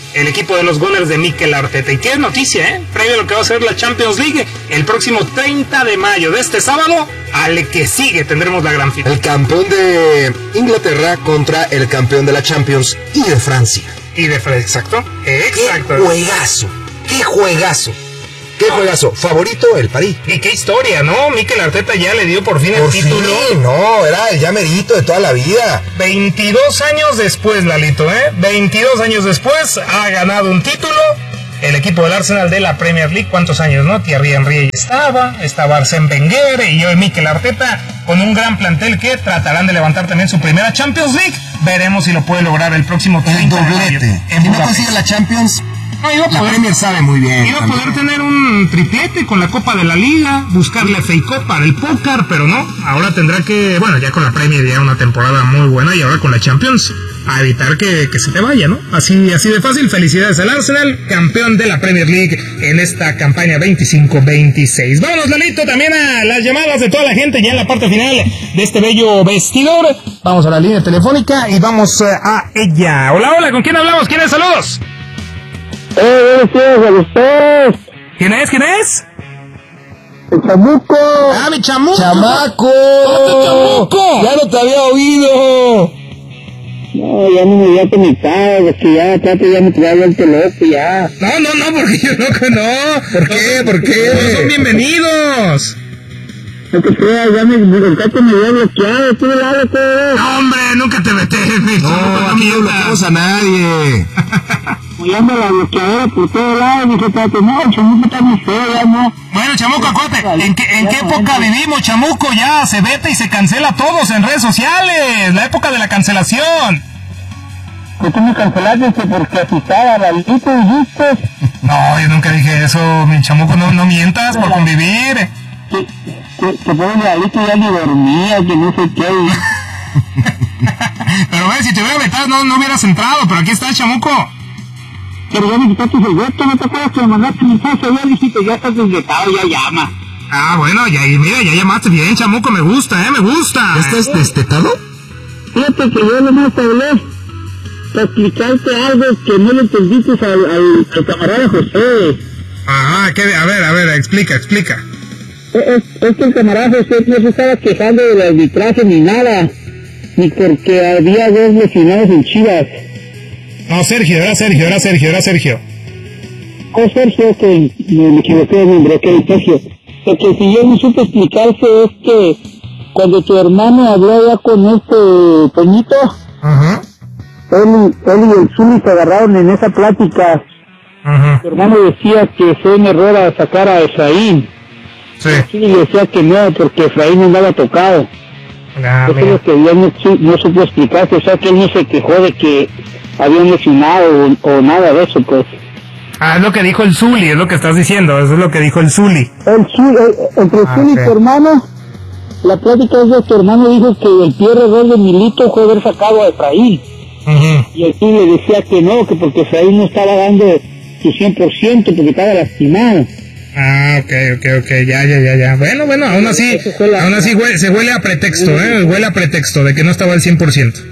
el equipo de los Gunners de Mikel Arteta. Y qué noticia, ¿eh? Previo a lo que va a ser la Champions League, el próximo treinta de mayo de este sábado, al que sigue tendremos la gran final. El campeón de Inglaterra contra el campeón de la Champions y de Francia. Y de Francia, exacto. Exacto. ¡Qué juegazo! ¡Qué juegazo! ¡Qué juegazo! Favorito, el París. Y qué historia, ¿no? Mikel Arteta ya le dio por fin por el título. Fin, no, era el ya merito de toda la vida. veintidós años después, Lalito, ¿eh? veintidós años después ha ganado un título. El equipo del Arsenal de la Premier League, ¿cuántos años, no? Thierry Henry estaba, estaba Arsène Wenger y hoy Mikel Arteta con un gran plantel que tratarán de levantar también su primera Champions League. Veremos si lo puede lograr el próximo treinta de mayo. Si no consigue la Champions, no, iba a la poder, Premier sabe muy bien. Iba a poder también tener un triplete con la Copa de la Liga, buscarle F A Cup para el póker, pero no. Ahora tendrá que, bueno, ya con la Premier ya una temporada muy buena y ahora con la Champions, a evitar que, que se te vaya, ¿no? Así, así de fácil. Felicidades al Arsenal, campeón de la Premier League en esta campaña veinticinco veintiséis. Vámonos, Lalito, también a las llamadas de toda la gente ya en la parte final de este bello vestidor. Vamos a la línea telefónica y vamos a ella. Hola, hola, ¿con quién hablamos? ¿Quién es? Saludos. ¡Eh, buenos días a ustedes! ¿Quién es? ¿Quién es? ¡El Chamuco! ¡Ah, mi Chamuco! ¡Chamaco! ¡Chamuco! ¡Ya no te había oído! No, ya no me había conectado, porque ya, Tato, ya me te había vuelto loco, ya. No, no, no, porque yo loco no. ¿Por qué? ¿Por qué? No son bienvenidos. No te creas, ya me, el Tato me había bloqueado, tú le hablas todo. No, hombre, nunca te metes, mi No, aquí no bloqueamos a nadie. Me llama la bloqueadora por todos lados, mi Tato, no, el Chamuco está muy feo, ya no. Bueno, Chamuco, acuérdate, ¿en qué, en qué época vivimos, Chamuco? Ya se vete y se cancela a todos en redes sociales, la época de la cancelación. Que tú me cancelaste porque asustaba a Lalito, dijiste. No, yo nunca dije eso, mi Chamuco, no, no mientas por convivir. Que, que, que pobre Lalito ya ni dormía, que no sé qué. Pero ve, si te hubiera vetado no, no hubieras entrado, pero aquí está, Chamuco. Pero ya me quitaste el veto, ¿no te acuerdas que me mandaste mensaje? Ya dijiste, ya estás desvetado, ya llama. Ah, bueno, ya, mira, ya llamaste bien, Chamuco, me gusta, eh, me gusta. ¿Ya estás destetado? Fíjate que yo nomás hablé para explicarte algo que no le entendiste al, al, al camarada José. Ajá, ¿qué? A ver, a ver, explica, explica. Es, es que el camarada José no se estaba quejando del arbitraje ni nada, ni porque había dos lesionados en Chivas. No, Sergio, era Sergio, era Sergio, era Sergio. Oh, Sergio, que me, me equivoqué de nombre, ok, Sergio. Lo que si yo no supe explicarse es que cuando tu hermano habló ya con este Toñito, ajá, él, él y el Zuli se agarraron en esa plática. ajá. Tu hermano decía que fue un error a sacar a Efraín. Sí. El Zuli decía que no, porque Efraín no andaba tocado. Ah, Eso es lo que ya no, no supo explicarse, o sea que él no se quejó de que habían lesionado o, o nada de eso, pues. Ah, es lo que dijo el Zuli, es lo que estás diciendo, eso es lo que dijo el Zuli. El Zuli, entre Ah, Zuli okay. y tu hermano, la plática es de tu hermano dijo que el peor error de Milito fue haber sacado a Efraín. Uh-huh. Y el Zuli le decía que no, que porque Efraín no estaba dando su cien por ciento porque estaba lastimado. Ah, ok, ok, ok, ya, ya, ya, ya. Bueno, bueno, aún así, la... aún así huele, se huele a pretexto, ¿eh? Huele a pretexto de que no estaba al cien por ciento.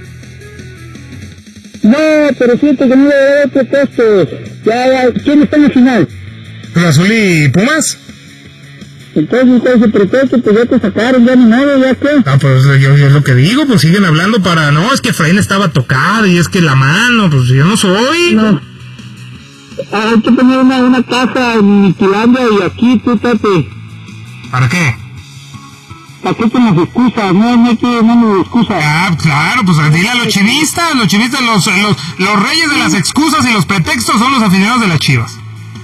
No, pero siento que no le debe dar pretextos. Ya, ya, ¿quién está en la final? ¿Cruz Azul y Pumas? Entonces, ¿cuál es el pretexto? Pues ya te sacaron, ya ni nada, ya qué. Ah, pues yo, yo es lo que digo, pues siguen hablando para, no, es que Efraín estaba tocado y es que la mano, pues yo no soy. No. Ah, hay que poner una, una casa en Niquilandia y aquí, tú, Tate. ¿Para qué? ¿Para qué con las excusas? No, no hay que darnos excusas. Ah, claro, pues dile a los chivistas, los chivistas, los, los, los reyes de las excusas y los pretextos son los aficionados de las Chivas.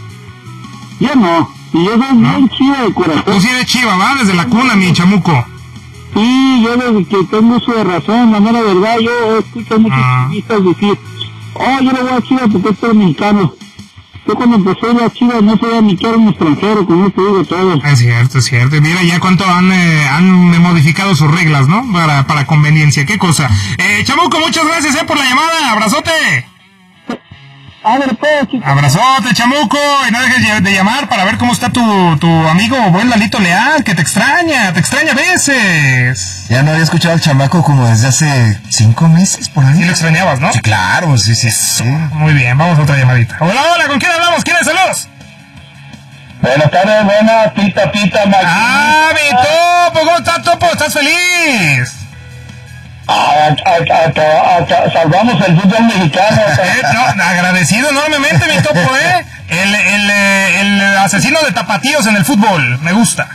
Yo no, y yo soy ¿No? bien chiva de corazón. Tú sí eres Chiva, va, desde la cuna, mi Chamuco. Sí, yo desde que tengo uso de razón, la mera verdad, yo escucho a muchos Ah. chivistas decir, oh, yo le voy a Chiva porque es todo mexicano. Yo cuando empecé la Chivas no sabía ni que era un extranjero, con esto digo todo. Es cierto, es cierto. Mira ya cuánto han, eh, han modificado sus reglas, ¿no? Para, para conveniencia, qué cosa. Eh, Chamuco, muchas gracias, eh, por la llamada. Abrazote. Ándale, pues, chicos. Abrazote, chamuco, y no dejes de llamar para ver cómo está tu, tu amigo buen Lalito Leal, que te extraña, te extraña a veces. Ya no había escuchado al chamaco como desde hace cinco meses, por ahí. Sí lo extrañabas, ¿no? Sí, claro, sí, sí, sí. Muy bien, vamos a otra llamadita. Hola, hola, ¿con quién hablamos? ¿Quién es saludos? Buenas tardes, buenas, pita, pita, Maquinita. ¡Ah, mi Topo! ¿Cómo estás, Topo? ¿Estás feliz? Ah, salvamos el fútbol mexicano. Eh, no, agradecido enormemente, mi Topo, ¿eh? El, el, el asesino de tapatíos en el fútbol, me gusta.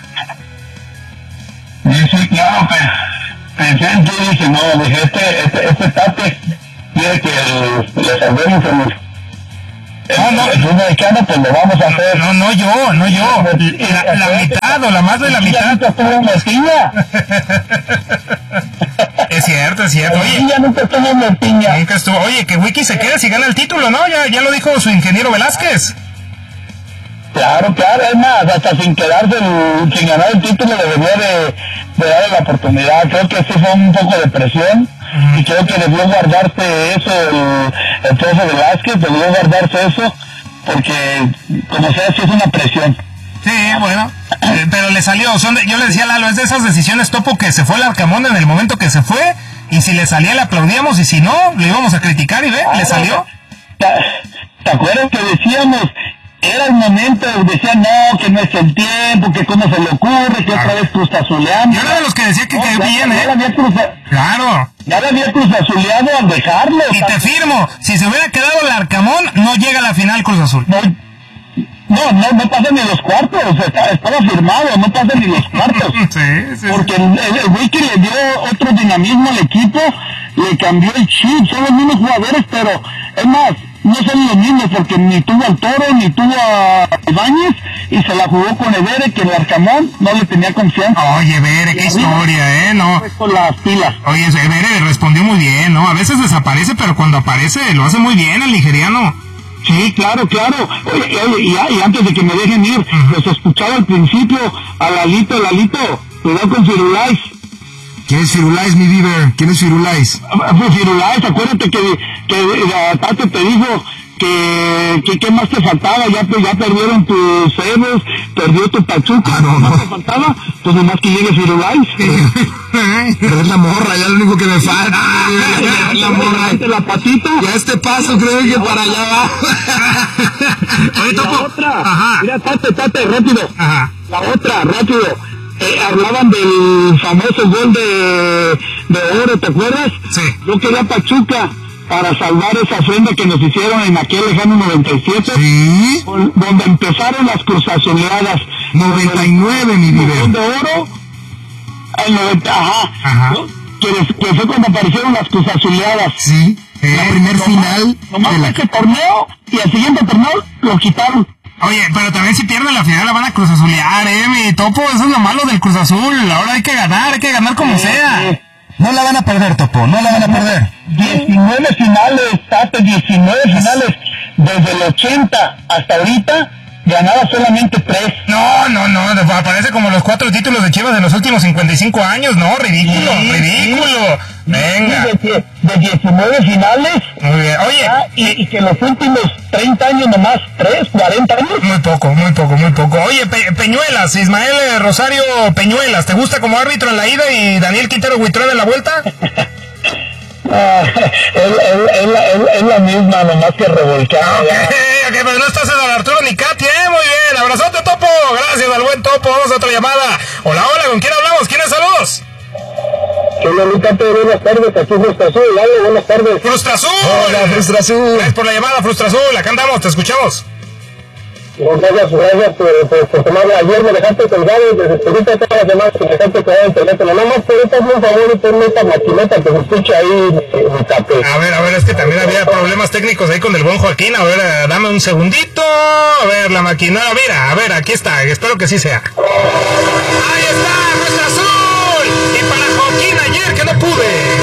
Sí, sí, claro, pues, pensé en ti y dije, no, dije, este, este, este tate quiere que le salvemos el, no, no, el fútbol mexicano, pues lo vamos a hacer. No, no, yo, no yo, la, la mitad o la más de la mitad. Es cierto, es cierto. Oye, ya nunca estuvo en la piña. Nunca estuvo. Oye, que Wiki se quede si gana el título, ¿no? Ya, ya lo dijo su ingeniero Velázquez. Claro, claro, es más, hasta sin quedarse, el, sin ganar el título le debió de, de darle la oportunidad. Creo que sí fue un poco de presión uh-huh. y creo que debió guardarse eso, el, el profe Velázquez, debió guardarse eso, porque como sea, sí es una presión. Sí, bueno, eh, pero le salió, son de, yo le decía a Lalo, es de esas decisiones, Topo, que se fue el Arcamón en el momento que se fue, y si le salía le aplaudíamos, y si no, le íbamos a criticar, y ve, ah, le salió. ¿Te, ¿Te acuerdas que decíamos, era el momento, decían, no, que no es el tiempo, que cómo se le ocurre, que ah. otra vez Cruz Azuleando? Yo era de los que decía que no, quedó bien, ya ¿eh? La había cruza... Claro. Ya le había Cruz Azuleado al dejarlo. Y te firmo, si se hubiera quedado el Arcamón, no llega a la final Cruz Azul. No. No, no, no pasa ni los cuartos, está, estaba firmado, no pasa ni los cuartos. Sí, sí, porque el, el, el güey que le dio otro dinamismo al equipo, le cambió el chip, son los mismos jugadores, pero es más, no son los mismos, porque ni tuvo al Toro, ni tuvo a Ibáñez, y se la jugó con Evere, que el Arcamón no le tenía confianza. Oye, Evere, qué historia, ¿eh? No. Con las pilas. Oye, Evere respondió muy bien, ¿no? A veces desaparece, pero cuando aparece lo hace muy bien el nigeriano. Sí, claro, claro. Oye, oye, y, y antes de que me dejen ir, uh-huh. los escuchaba al principio a Lalito, Lalito, cuidado con Firulais. ¿Quién es Firulais, mi Bieber? ¿Quién es Firulais? Pues Firulais, acuérdate que, que Tate te dijo que, que qué más te faltaba, ya, ya perdieron tus Cebos, perdió tu Pachuca, ah, no, ¿qué más no. te faltaba? Pues nomás que llegue Firulais. Pero es la morra, ya lo único que me falta. Ya, la morra, la patita. Ya este paso creo que para allá va. Oye, Topo. La otra, ajá. Mira, Tate, Tate, rápido. Ajá. La otra, rápido. Eh, hablaban del famoso gol de, de oro, ¿te acuerdas? Sí. Yo quería Pachuca para salvar esa ofrenda que nos hicieron en aquel lejano noventa y siete. Sí. Con, donde empezaron las cruzazoleadas. noventa y nueve, mi vida. El gol de oro. El noventa, ajá. Ajá. ¿No? Que, que fue cuando aparecieron las cruzazoleadas. Sí. Eh, la primer no final. Nomás de la... ese torneo y el siguiente torneo lo quitaron. Oye, pero también si pierden la final la van a Cruz Azulear, eh, mi Topo, eso es lo malo del Cruz Azul, ahora hay que ganar, hay que ganar como sí, sea. Sí. No la van a perder, Topo, no la van a perder. diecinueve finales, Tate, diecinueve finales, desde el ochenta hasta ahorita, ganaba solamente tres. No, no, no, aparece como los cuatro títulos de Chivas de los últimos cincuenta y cinco años, no, ridículo, sí, Sí. ridículo. Venga. De, de diecinueve finales. Muy bien. Oye, ah, y, y que los últimos treinta años nomás, tres, cuarenta años. Muy poco, muy poco, muy poco. Oye, Pe- Peñuelas, Ismael Rosario Peñuelas, ¿te gusta como árbitro en la ida y Daniel Quintero Huitrón en la vuelta? Ah, es, es, es, la, es, es la misma, nomás que revolcada. Ok, ok, pero no estás en Don Arturo ni Katy, ¿eh? Muy bien, abrazote, Topo. Gracias al buen Topo. Vamos a otra llamada. Hola, hola, ¿con quién hablamos? ¿Quién es? Saludos. Hola, Lucas, buenas tardes, aquí Frustra Azul, dale, buenas tardes. Frustra Azul. Hola, Frustra Azul. Gracias por la llamada, Frustra Azul. Acá andamos, te escuchamos. Gracias, gracias por, por, por tomarla. Ayer me dejaste colgado y desde ahorita todas las demás que me dejaste colgado el teléfono. Nada más por ahorita hazme un favor y ponme esta maquineta que se escucha ahí mi tapé. A ver, a ver, es que también había problemas técnicos ahí con el buen Joaquín. A ver, eh, dame un segundito. A ver, la máquina. Mira, a ver, aquí está. Espero que sí sea. ¡Ahí está! ¡Frustra Azul! Y para Joaquín ayer que no pude.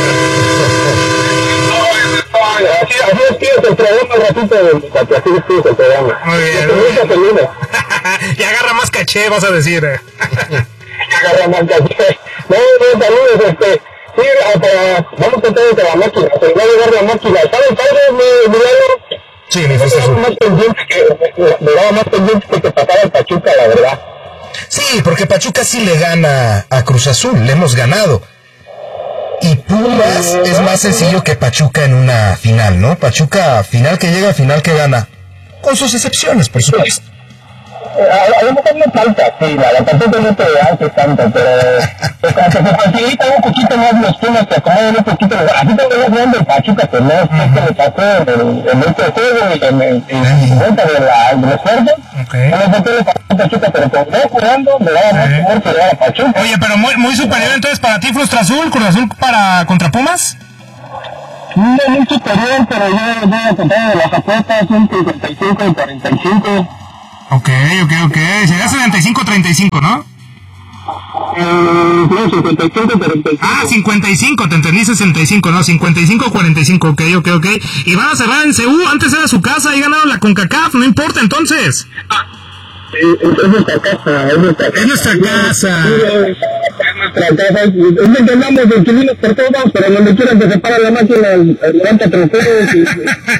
Así, así es que el programa un ratito, Tati, así es que el programa. Muy bien. Y agarra más caché, vas a decir. Agarra más caché. No, no, saludos, este, sí, para, vamos a tratar de la máquina, se va a llevar la máquina. ¿Sabes algo, mi Milano? Sí, mi Cruz Azul. Más pendiente que, me daba más pendiente que te pasara el Pachuca, la verdad. Sí, porque Pachuca sí le gana a Cruz Azul, le hemos ganado. Y Pumas es más sencillo que Pachuca en una final, ¿no? Pachuca, final que llega, final que gana. Con sus excepciones, por supuesto. A lo mejor no falta, sí, la, la Pachuca no te hace tanto, pero pues, como que se facilita un poquito más los Pumas, te acomodan un poquito. Así te voy jugando el Pachuca, pero no es que le pasó en, en este juego y en el vuelta de la del esfuerzo. Okay. No le pasó el Pachuca, pero como estaba jugando, me daba más temor que le daba Pachuca. Oye, pero muy, muy superior entonces para ti, Frustra Azul, Cruz Azul para contra Pumas. No muy superior, pero yo voy a contar de las apuestas, un cincuenta y cinco y cuarenta y cinco. Ok, ok, ok. Sería setenta y cinco treinta y cinco, ¿no? Eh, no, cincuenta y cinco cuarenta y cinco. Ah, cincuenta y cinco, te entendí sesenta y cinco, no, cincuenta y cinco cuarenta y cinco, ok, ok, ok. Y van a cerrar en C U, antes era su casa y ganaron la CONCACAF, no importa entonces. Es nuestra casa, es nuestra casa. Es nuestra casa. Es nuestra casa. Es que andamos de inquilinos por todos lados, pero donde quieran que se para la máquina, levanta trofeos y...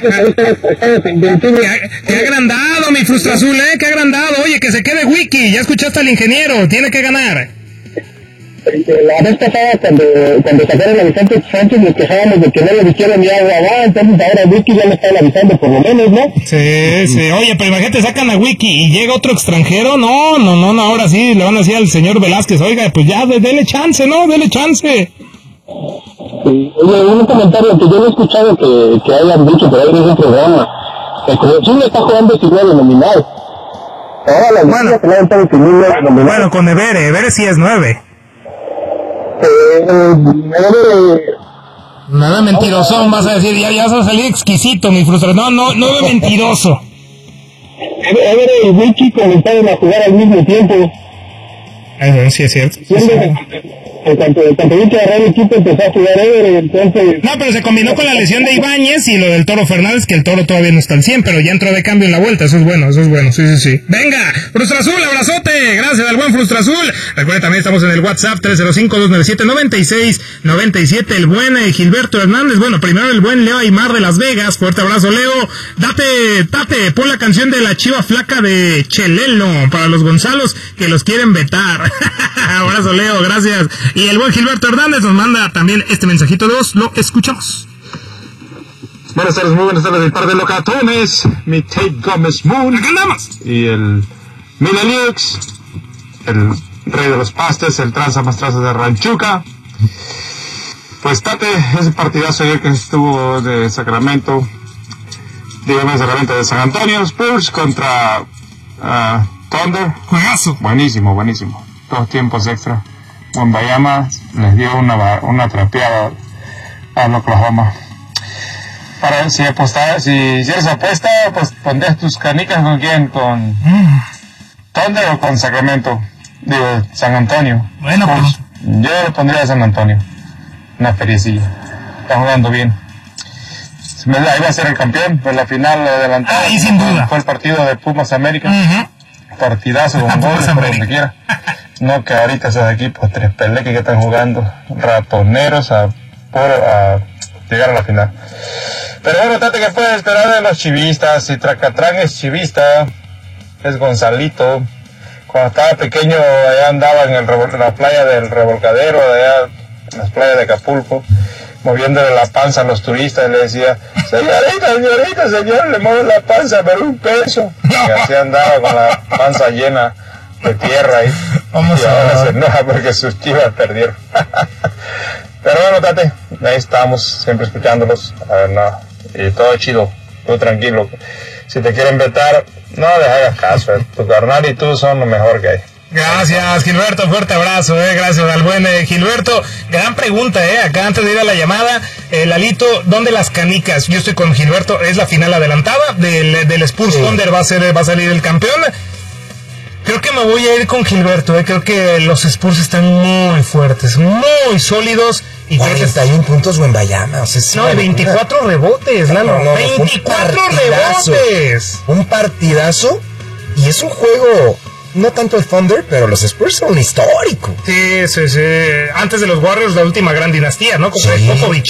Qué agrandado, mi Frustra Azul, ¿eh? Qué agrandado. Oye, que se quede Wiki, ya escuchaste al ingeniero, tiene que ganar. La vez pasada, cuando, cuando sacaron a Vicente Sánchez, nos quejábamos de que no le dijeron ni agua, ah, entonces ahora Wiki ya le están avisando por lo menos, ¿no? Sí, sí, oye, pero imagínate, sacan a Wiki y llega otro extranjero, no, no, no, no, ahora sí, le van a decir al señor Velázquez, oiga, pues ya, dele chance, ¿no? Dele chance. Sí, oye, un comentario que yo no he escuchado que, que hayan dicho por ahí en ese programa, el Cruz Azul está jugando sin nueve nominal. Ahora la bueno, que le han sin nueve nominal. Bueno, con Evere, Evere sí es nueve. Eh, eh, Nada mentiroso, vas a decir, ya, ya vas a salir exquisito, mi frustración. No, no, no es mentiroso. A ver, el Wiki comenzaron a jugar al mismo tiempo. Ajá, sí es cierto. Sí, sí. En cuanto el campeonato agarró el equipo, empezó a jugar Ever, entonces... No, pero se combinó con la lesión de Ibáñez y lo del Toro Fernández, que el Toro todavía no está al cien, pero ya entró de cambio en la vuelta, eso es bueno, eso es bueno, sí, sí, sí. ¡Venga! ¡Frustra Azul, abrazote! Gracias al buen Frustra Azul. Recuerda, también estamos en el WhatsApp tres cero cinco, dos nueve siete, nueve seis nueve siete, el buen eh, Gilberto Hernández, bueno, primero el buen Leo Aymar de Las Vegas, fuerte abrazo, Leo. Date, tate, pon la canción de la Chiva Flaca de Chelelo, para los Gonzalos que los quieren vetar. Abrazo, Leo, gracias. Y el buen Gilberto Hernández nos manda también este mensajito de voz, lo escuchamos. Buenas tardes, muy buenas tardes, el par de locatones, mi Tate Gómez Moon. ¡Acá andamos! Y el Milaliux, el rey de los pastes, el tranza más tranza de Ranchuca. Pues Tate, ese partidazo ayer que estuvo de Sacramento, dígame Sacramento de San Antonio Spurs contra uh, Thunder. Juegazo. Buenísimo, buenísimo. Dos tiempos extra. Wembanyama les dio una, una trapeada al Oklahoma. Para si apostar, si hicieras apuesta, pues pondrías tus canicas con quién, con mm. Thunder o con Sacramento, digo San Antonio. Bueno, pues yo le pondría a San Antonio, una feriecilla. Está jugando bien. Ahí va a ser el campeón, pues la final adelantada. Ahí sin duda. Fue el partido de Pumas América. Uh-huh. Partidazo con goles por donde quiera. No, que ahorita esos equipos tres peleques que están jugando ratoneros a, por, a llegar a la final. Pero bueno, Tate, que puede esperar de los chivistas. Si Tracatrán es chivista, es Gonzalito. Cuando estaba pequeño, allá andaba en, el, en la playa del Revolcadero, allá en las playas de Acapulco, moviéndole la panza a los turistas, y le decía, señorita, señorita, señor, le mueve la panza, pero un peso. Y así andaba con la panza llena de tierra ahí. Vamos y a ahora ver. se enoja porque sus chivas perdieron. Pero bueno, Tate, ahí estamos, siempre escuchándolos. A ver, no, y todo chido, tú tranquilo. Si te quieren vetar, no les hagas caso, eh. Tu carnal y tú son lo mejor que hay. Gracias, Gilberto, fuerte abrazo, eh, gracias al buen eh, Gilberto. Gran pregunta, eh, acá antes de ir a la llamada, eh, Lalito, ¿dónde las canicas? Yo estoy con Gilberto, es la final adelantada del, del Spurs sí. Thunder, va a ser, va a salir el campeón. Creo que me voy a ir con Gilberto, eh, creo que los Spurs están muy fuertes, muy sólidos. Y cuarenta y uno puntos Wembanyama, o sea, sí, no, veinticuatro una... rebotes, Lalo, no, no, veinticuatro un rebotes. Un partidazo, y es un juego... No tanto el Thunder, pero los Spurs son un histórico. Sí, sí, sí. Antes de los Warriors, la última gran dinastía, ¿no? Con sí. Popovich.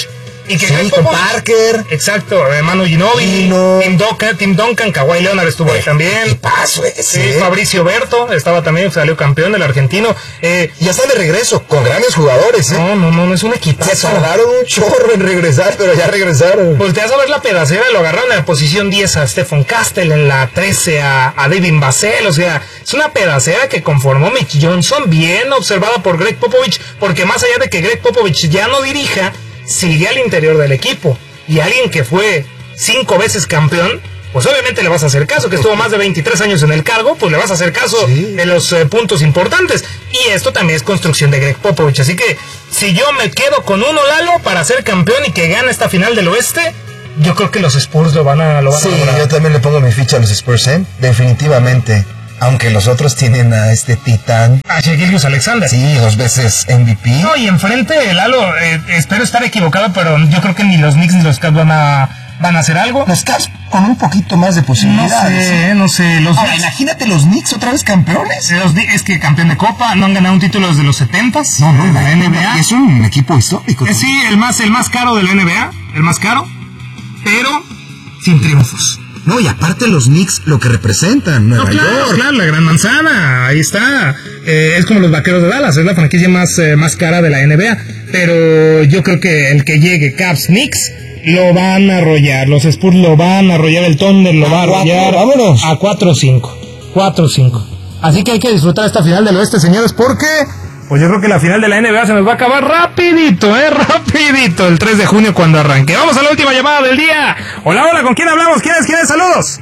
Y que sí, Greg con Popovich- Parker. Exacto, Manu Ginóbili, Gino. Tim Duncan, Tim Duncan, Kawhi Leonard estuvo ahí también. ¿Qué pasó ese? Sí, Fabricio Berto estaba también, salió campeón del argentino. Eh, Ya está de regreso, con grandes jugadores, ¿eh? no, no, no, no es un equipazo. Se tardaron un chorro en regresar, pero ya regresaron. Pues te vas a ver la pedacera, lo agarraron en la posición diez a Stephen Castle, en la trece a, a David Basel, o sea, es una pedacera que conformó Mitch Johnson, bien observada por Greg Popovich, porque más allá de que Greg Popovich ya no dirija, sigue al interior del equipo, y alguien que fue cinco veces campeón, pues obviamente le vas a hacer caso, que estuvo más de veintitrés años en el cargo, pues le vas a hacer caso Sí. de los eh, puntos importantes, y esto también es construcción de Greg Popovich, así que si yo me quedo con uno, Lalo, para ser campeón y que gane esta final del oeste, yo creo que los Spurs lo van a, lo van Sí, a lograr. yo también le pongo mi ficha a los Spurs, ¿eh? Definitivamente. Aunque los otros tienen a este titán. A Shai Gilgeous-Alexander. Sí, dos veces M V P. No, y enfrente, Lalo, eh, espero estar equivocado, pero yo creo que ni los Knicks ni los Cavs van a, van a hacer algo. Los Cavs con un poquito más de No posibilidades. sé, no sé. Los Ahora, Knicks- imagínate los Knicks otra vez campeones. los Knicks, es que campeón de Copa, no han ganado un título desde los setentas. No, no, de la no, N B A. Es un equipo histórico. Eh, sí, el más, el más caro de la N B A, el más caro, pero sin triunfos. No, y aparte los Knicks, lo que representan, Nueva No, claro, York. claro, la gran manzana, ahí está. Eh, es como los Vaqueros de Dallas, es la franquicia más, eh, más cara de la N B A. Pero yo creo que el que llegue, Cavs, Knicks, lo van a arrollar. Los Spurs lo van a arrollar, el Thunder lo va a arrollar. Vámonos. A cuatro cinco. cuatro cinco. Así que hay que disfrutar esta final del oeste, señores, porque pues yo creo que la final de la N B A se nos va a acabar rapidito, eh, rapidito, el tres de junio cuando arranque. Vamos a la última llamada del día. Hola, hola, ¿con quién hablamos? ¿Quién es? ¿Quién es? Saludos.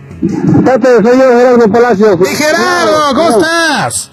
Pepe, soy yo, Gerardo Palacio. ¡Mi Gerardo! ¿Cómo estás?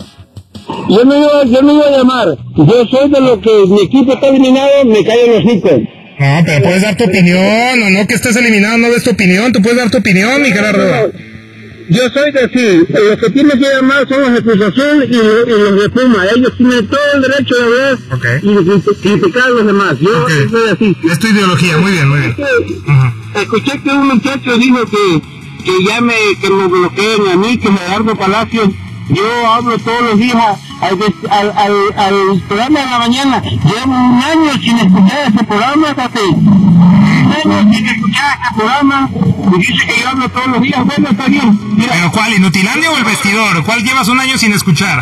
Yo no iba, yo no iba a llamar. Yo soy de lo que mi equipo está eliminado, me caen los cinco. No, pero puedes dar tu opinión, o no que estés eliminado, no des tu opinión, tú puedes dar tu opinión, mi Gerardo. Yo soy de sí, los que tienen que llamar son los de Cruz Azul y, los- y los de Puma. Ellos tienen todo el derecho de hablar Ok. y de criti- criticar a los demás. Yo Ok. soy así. Es tu ideología, muy bien, muy bien. Ujú. Escuché que un muchacho dijo que, que ya me, que me bloqueen a mí, que Gerardo Palacios. Yo hablo todos los días al, al, al, al programa de la mañana. Llevo un año sin escuchar ese programa, fíjate. Un año sin escuchar ese programa. Y dice que yo hablo todos los días. Bueno, está bien. Mira, ¿Pero cuál, Inutilandia o el vestidor? ¿Cuál llevas un año sin escuchar?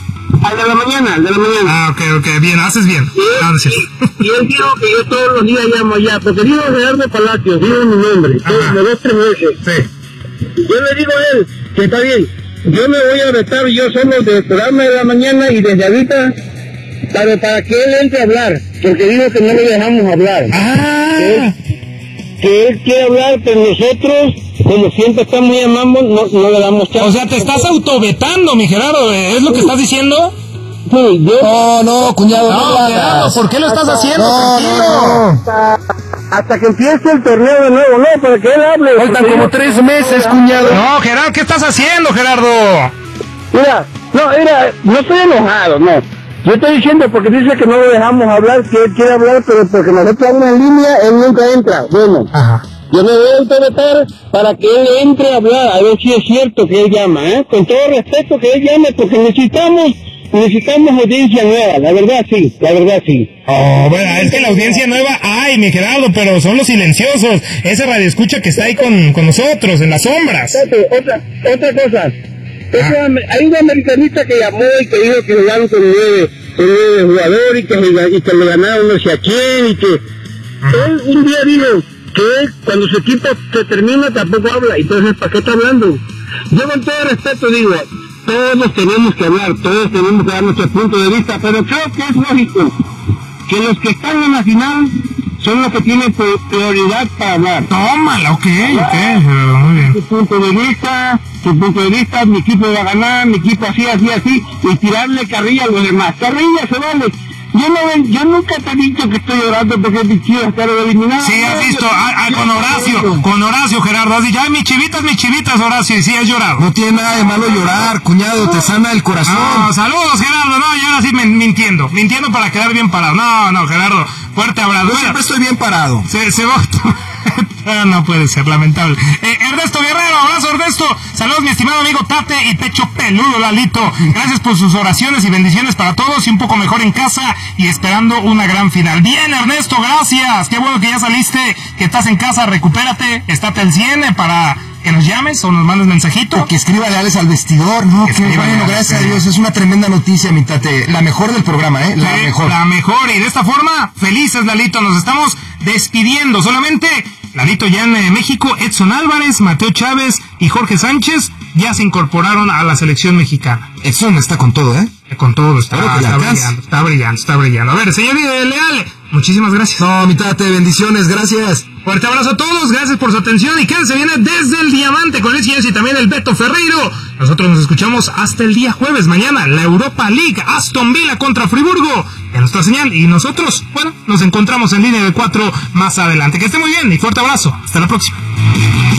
al de la mañana, al de la mañana. Ah, ok, ok, bien, haces bien. Y él, No, no es cierto. y él dijo que yo todos los días llamo allá, porque digo Gerardo Palacios, digo mi nombre, Ajá. me dos tres veces. Sí. Yo le digo a él que está bien, yo me voy a retar yo solo del programa de la mañana y desde ahorita, para, para que él entre a hablar, porque digo que no le dejamos hablar. Ah, Que él, que él quiere hablar, pero nosotros, como siempre estamos llamando, no, no le damos chance. o sea, te estás autovetando, mi Gerardo, ¿es lo que estás diciendo? Sí, yo... No, no, cuñado, no, No, lo hagas. Gerardo, ¿por qué lo estás haciendo? No, Tranquilo. no, no. hasta, hasta que empiece el torneo de nuevo, no, para que él hable. Faltan porque como yo- tres meses, cuñado. No, Gerardo, ¿qué estás haciendo, Gerardo? Mira, no, mira, no estoy enojado, no. Yo estoy diciendo porque dice que no lo dejamos hablar, que él quiere hablar, pero porque nosotros hablamos en línea, él nunca entra. Bueno, Ajá. yo me voy a autovetar para que él entre a hablar, a ver si es cierto que él llama, ¿eh? Con todo respeto que él llame, porque necesitamos, necesitamos audiencia nueva, la verdad sí, la verdad sí. Oh, bueno, es que la audiencia nueva, ay, mi Gerardo, pero son los silenciosos. Ese radioescucha que está ahí con, con nosotros, en las sombras. Espérate, otra, otra cosa. Ese ame- hay un americanista que llamó y que dijo que jugaron con nueve, con nueve jugadores y que, y que le ganaron no sé a quién y que él un día dijo que él, cuando su equipo se termina tampoco habla, entonces ¿para qué está hablando? Yo con todo respeto digo, todos tenemos que hablar, todos tenemos que dar nuestro punto de vista, pero creo que es lógico que los que están en la final son los que tienen pri- prioridad para hablar. Tómala, ok, ok, Gerardo, muy bien. Su punto de vista, su punto de vista, mi equipo va a ganar, mi equipo así, así, así, y tirarle carrilla a los demás. Carrilla se vale. Yo no ven- yo nunca te he dicho que estoy llorando porque mi chiva está eliminada. Sí, has visto, ah, ah, con Horacio, con Horacio, Gerardo, has dicho, ay, mis chivitas, mis chivitas, Horacio, y sí, has llorado. No tiene nada de malo llorar, cuñado, te sana el corazón. No, saludos, Gerardo, no, y ahora sí men- mintiendo, mintiendo para quedar bien parado. No, no, Gerardo, fuerte abrazo. Yo Bueno, siempre estoy bien parado. Se, se va. No puede ser, lamentable. Eh, Ernesto Guerrero, abrazo Ernesto. Saludos mi estimado amigo Tate y Pecho Peludo Lalito. Gracias por sus oraciones y bendiciones para todos y un poco mejor en casa y esperando una gran final. Bien Ernesto, gracias. Qué bueno que ya saliste, que estás en casa, recupérate, estate al cien para que nos llames o nos mandes mensajito. O que escriba leales al vestidor, ¿no? Que qué bueno, gracias a Dios. Es una tremenda noticia, mi Tate. La mejor del programa, ¿eh? La sí, mejor. La mejor. Y de esta forma, felices, Lalito. Nos estamos despidiendo. Solamente, Lalito ya en eh, México, Edson Álvarez, Mateo Chávez y Jorge Sánchez ya se incorporaron a la selección mexicana. Edson está con todo, ¿eh? Con todo, está, Claro que está la brillando, alcanza. está brillando, está brillando. A ver, señor Leal, muchísimas gracias. No, mi Tate, bendiciones, gracias. Fuerte abrazo a todos, gracias por su atención y quédense viene desde el Diamante con el señor y también el Beto Ferreiro. Nosotros nos escuchamos hasta el día jueves, mañana, la Europa League, Aston Villa contra Friburgo, en nuestra señal. Y nosotros, bueno, nos encontramos en línea de cuatro más adelante. Que esté muy bien y fuerte abrazo. Hasta la próxima.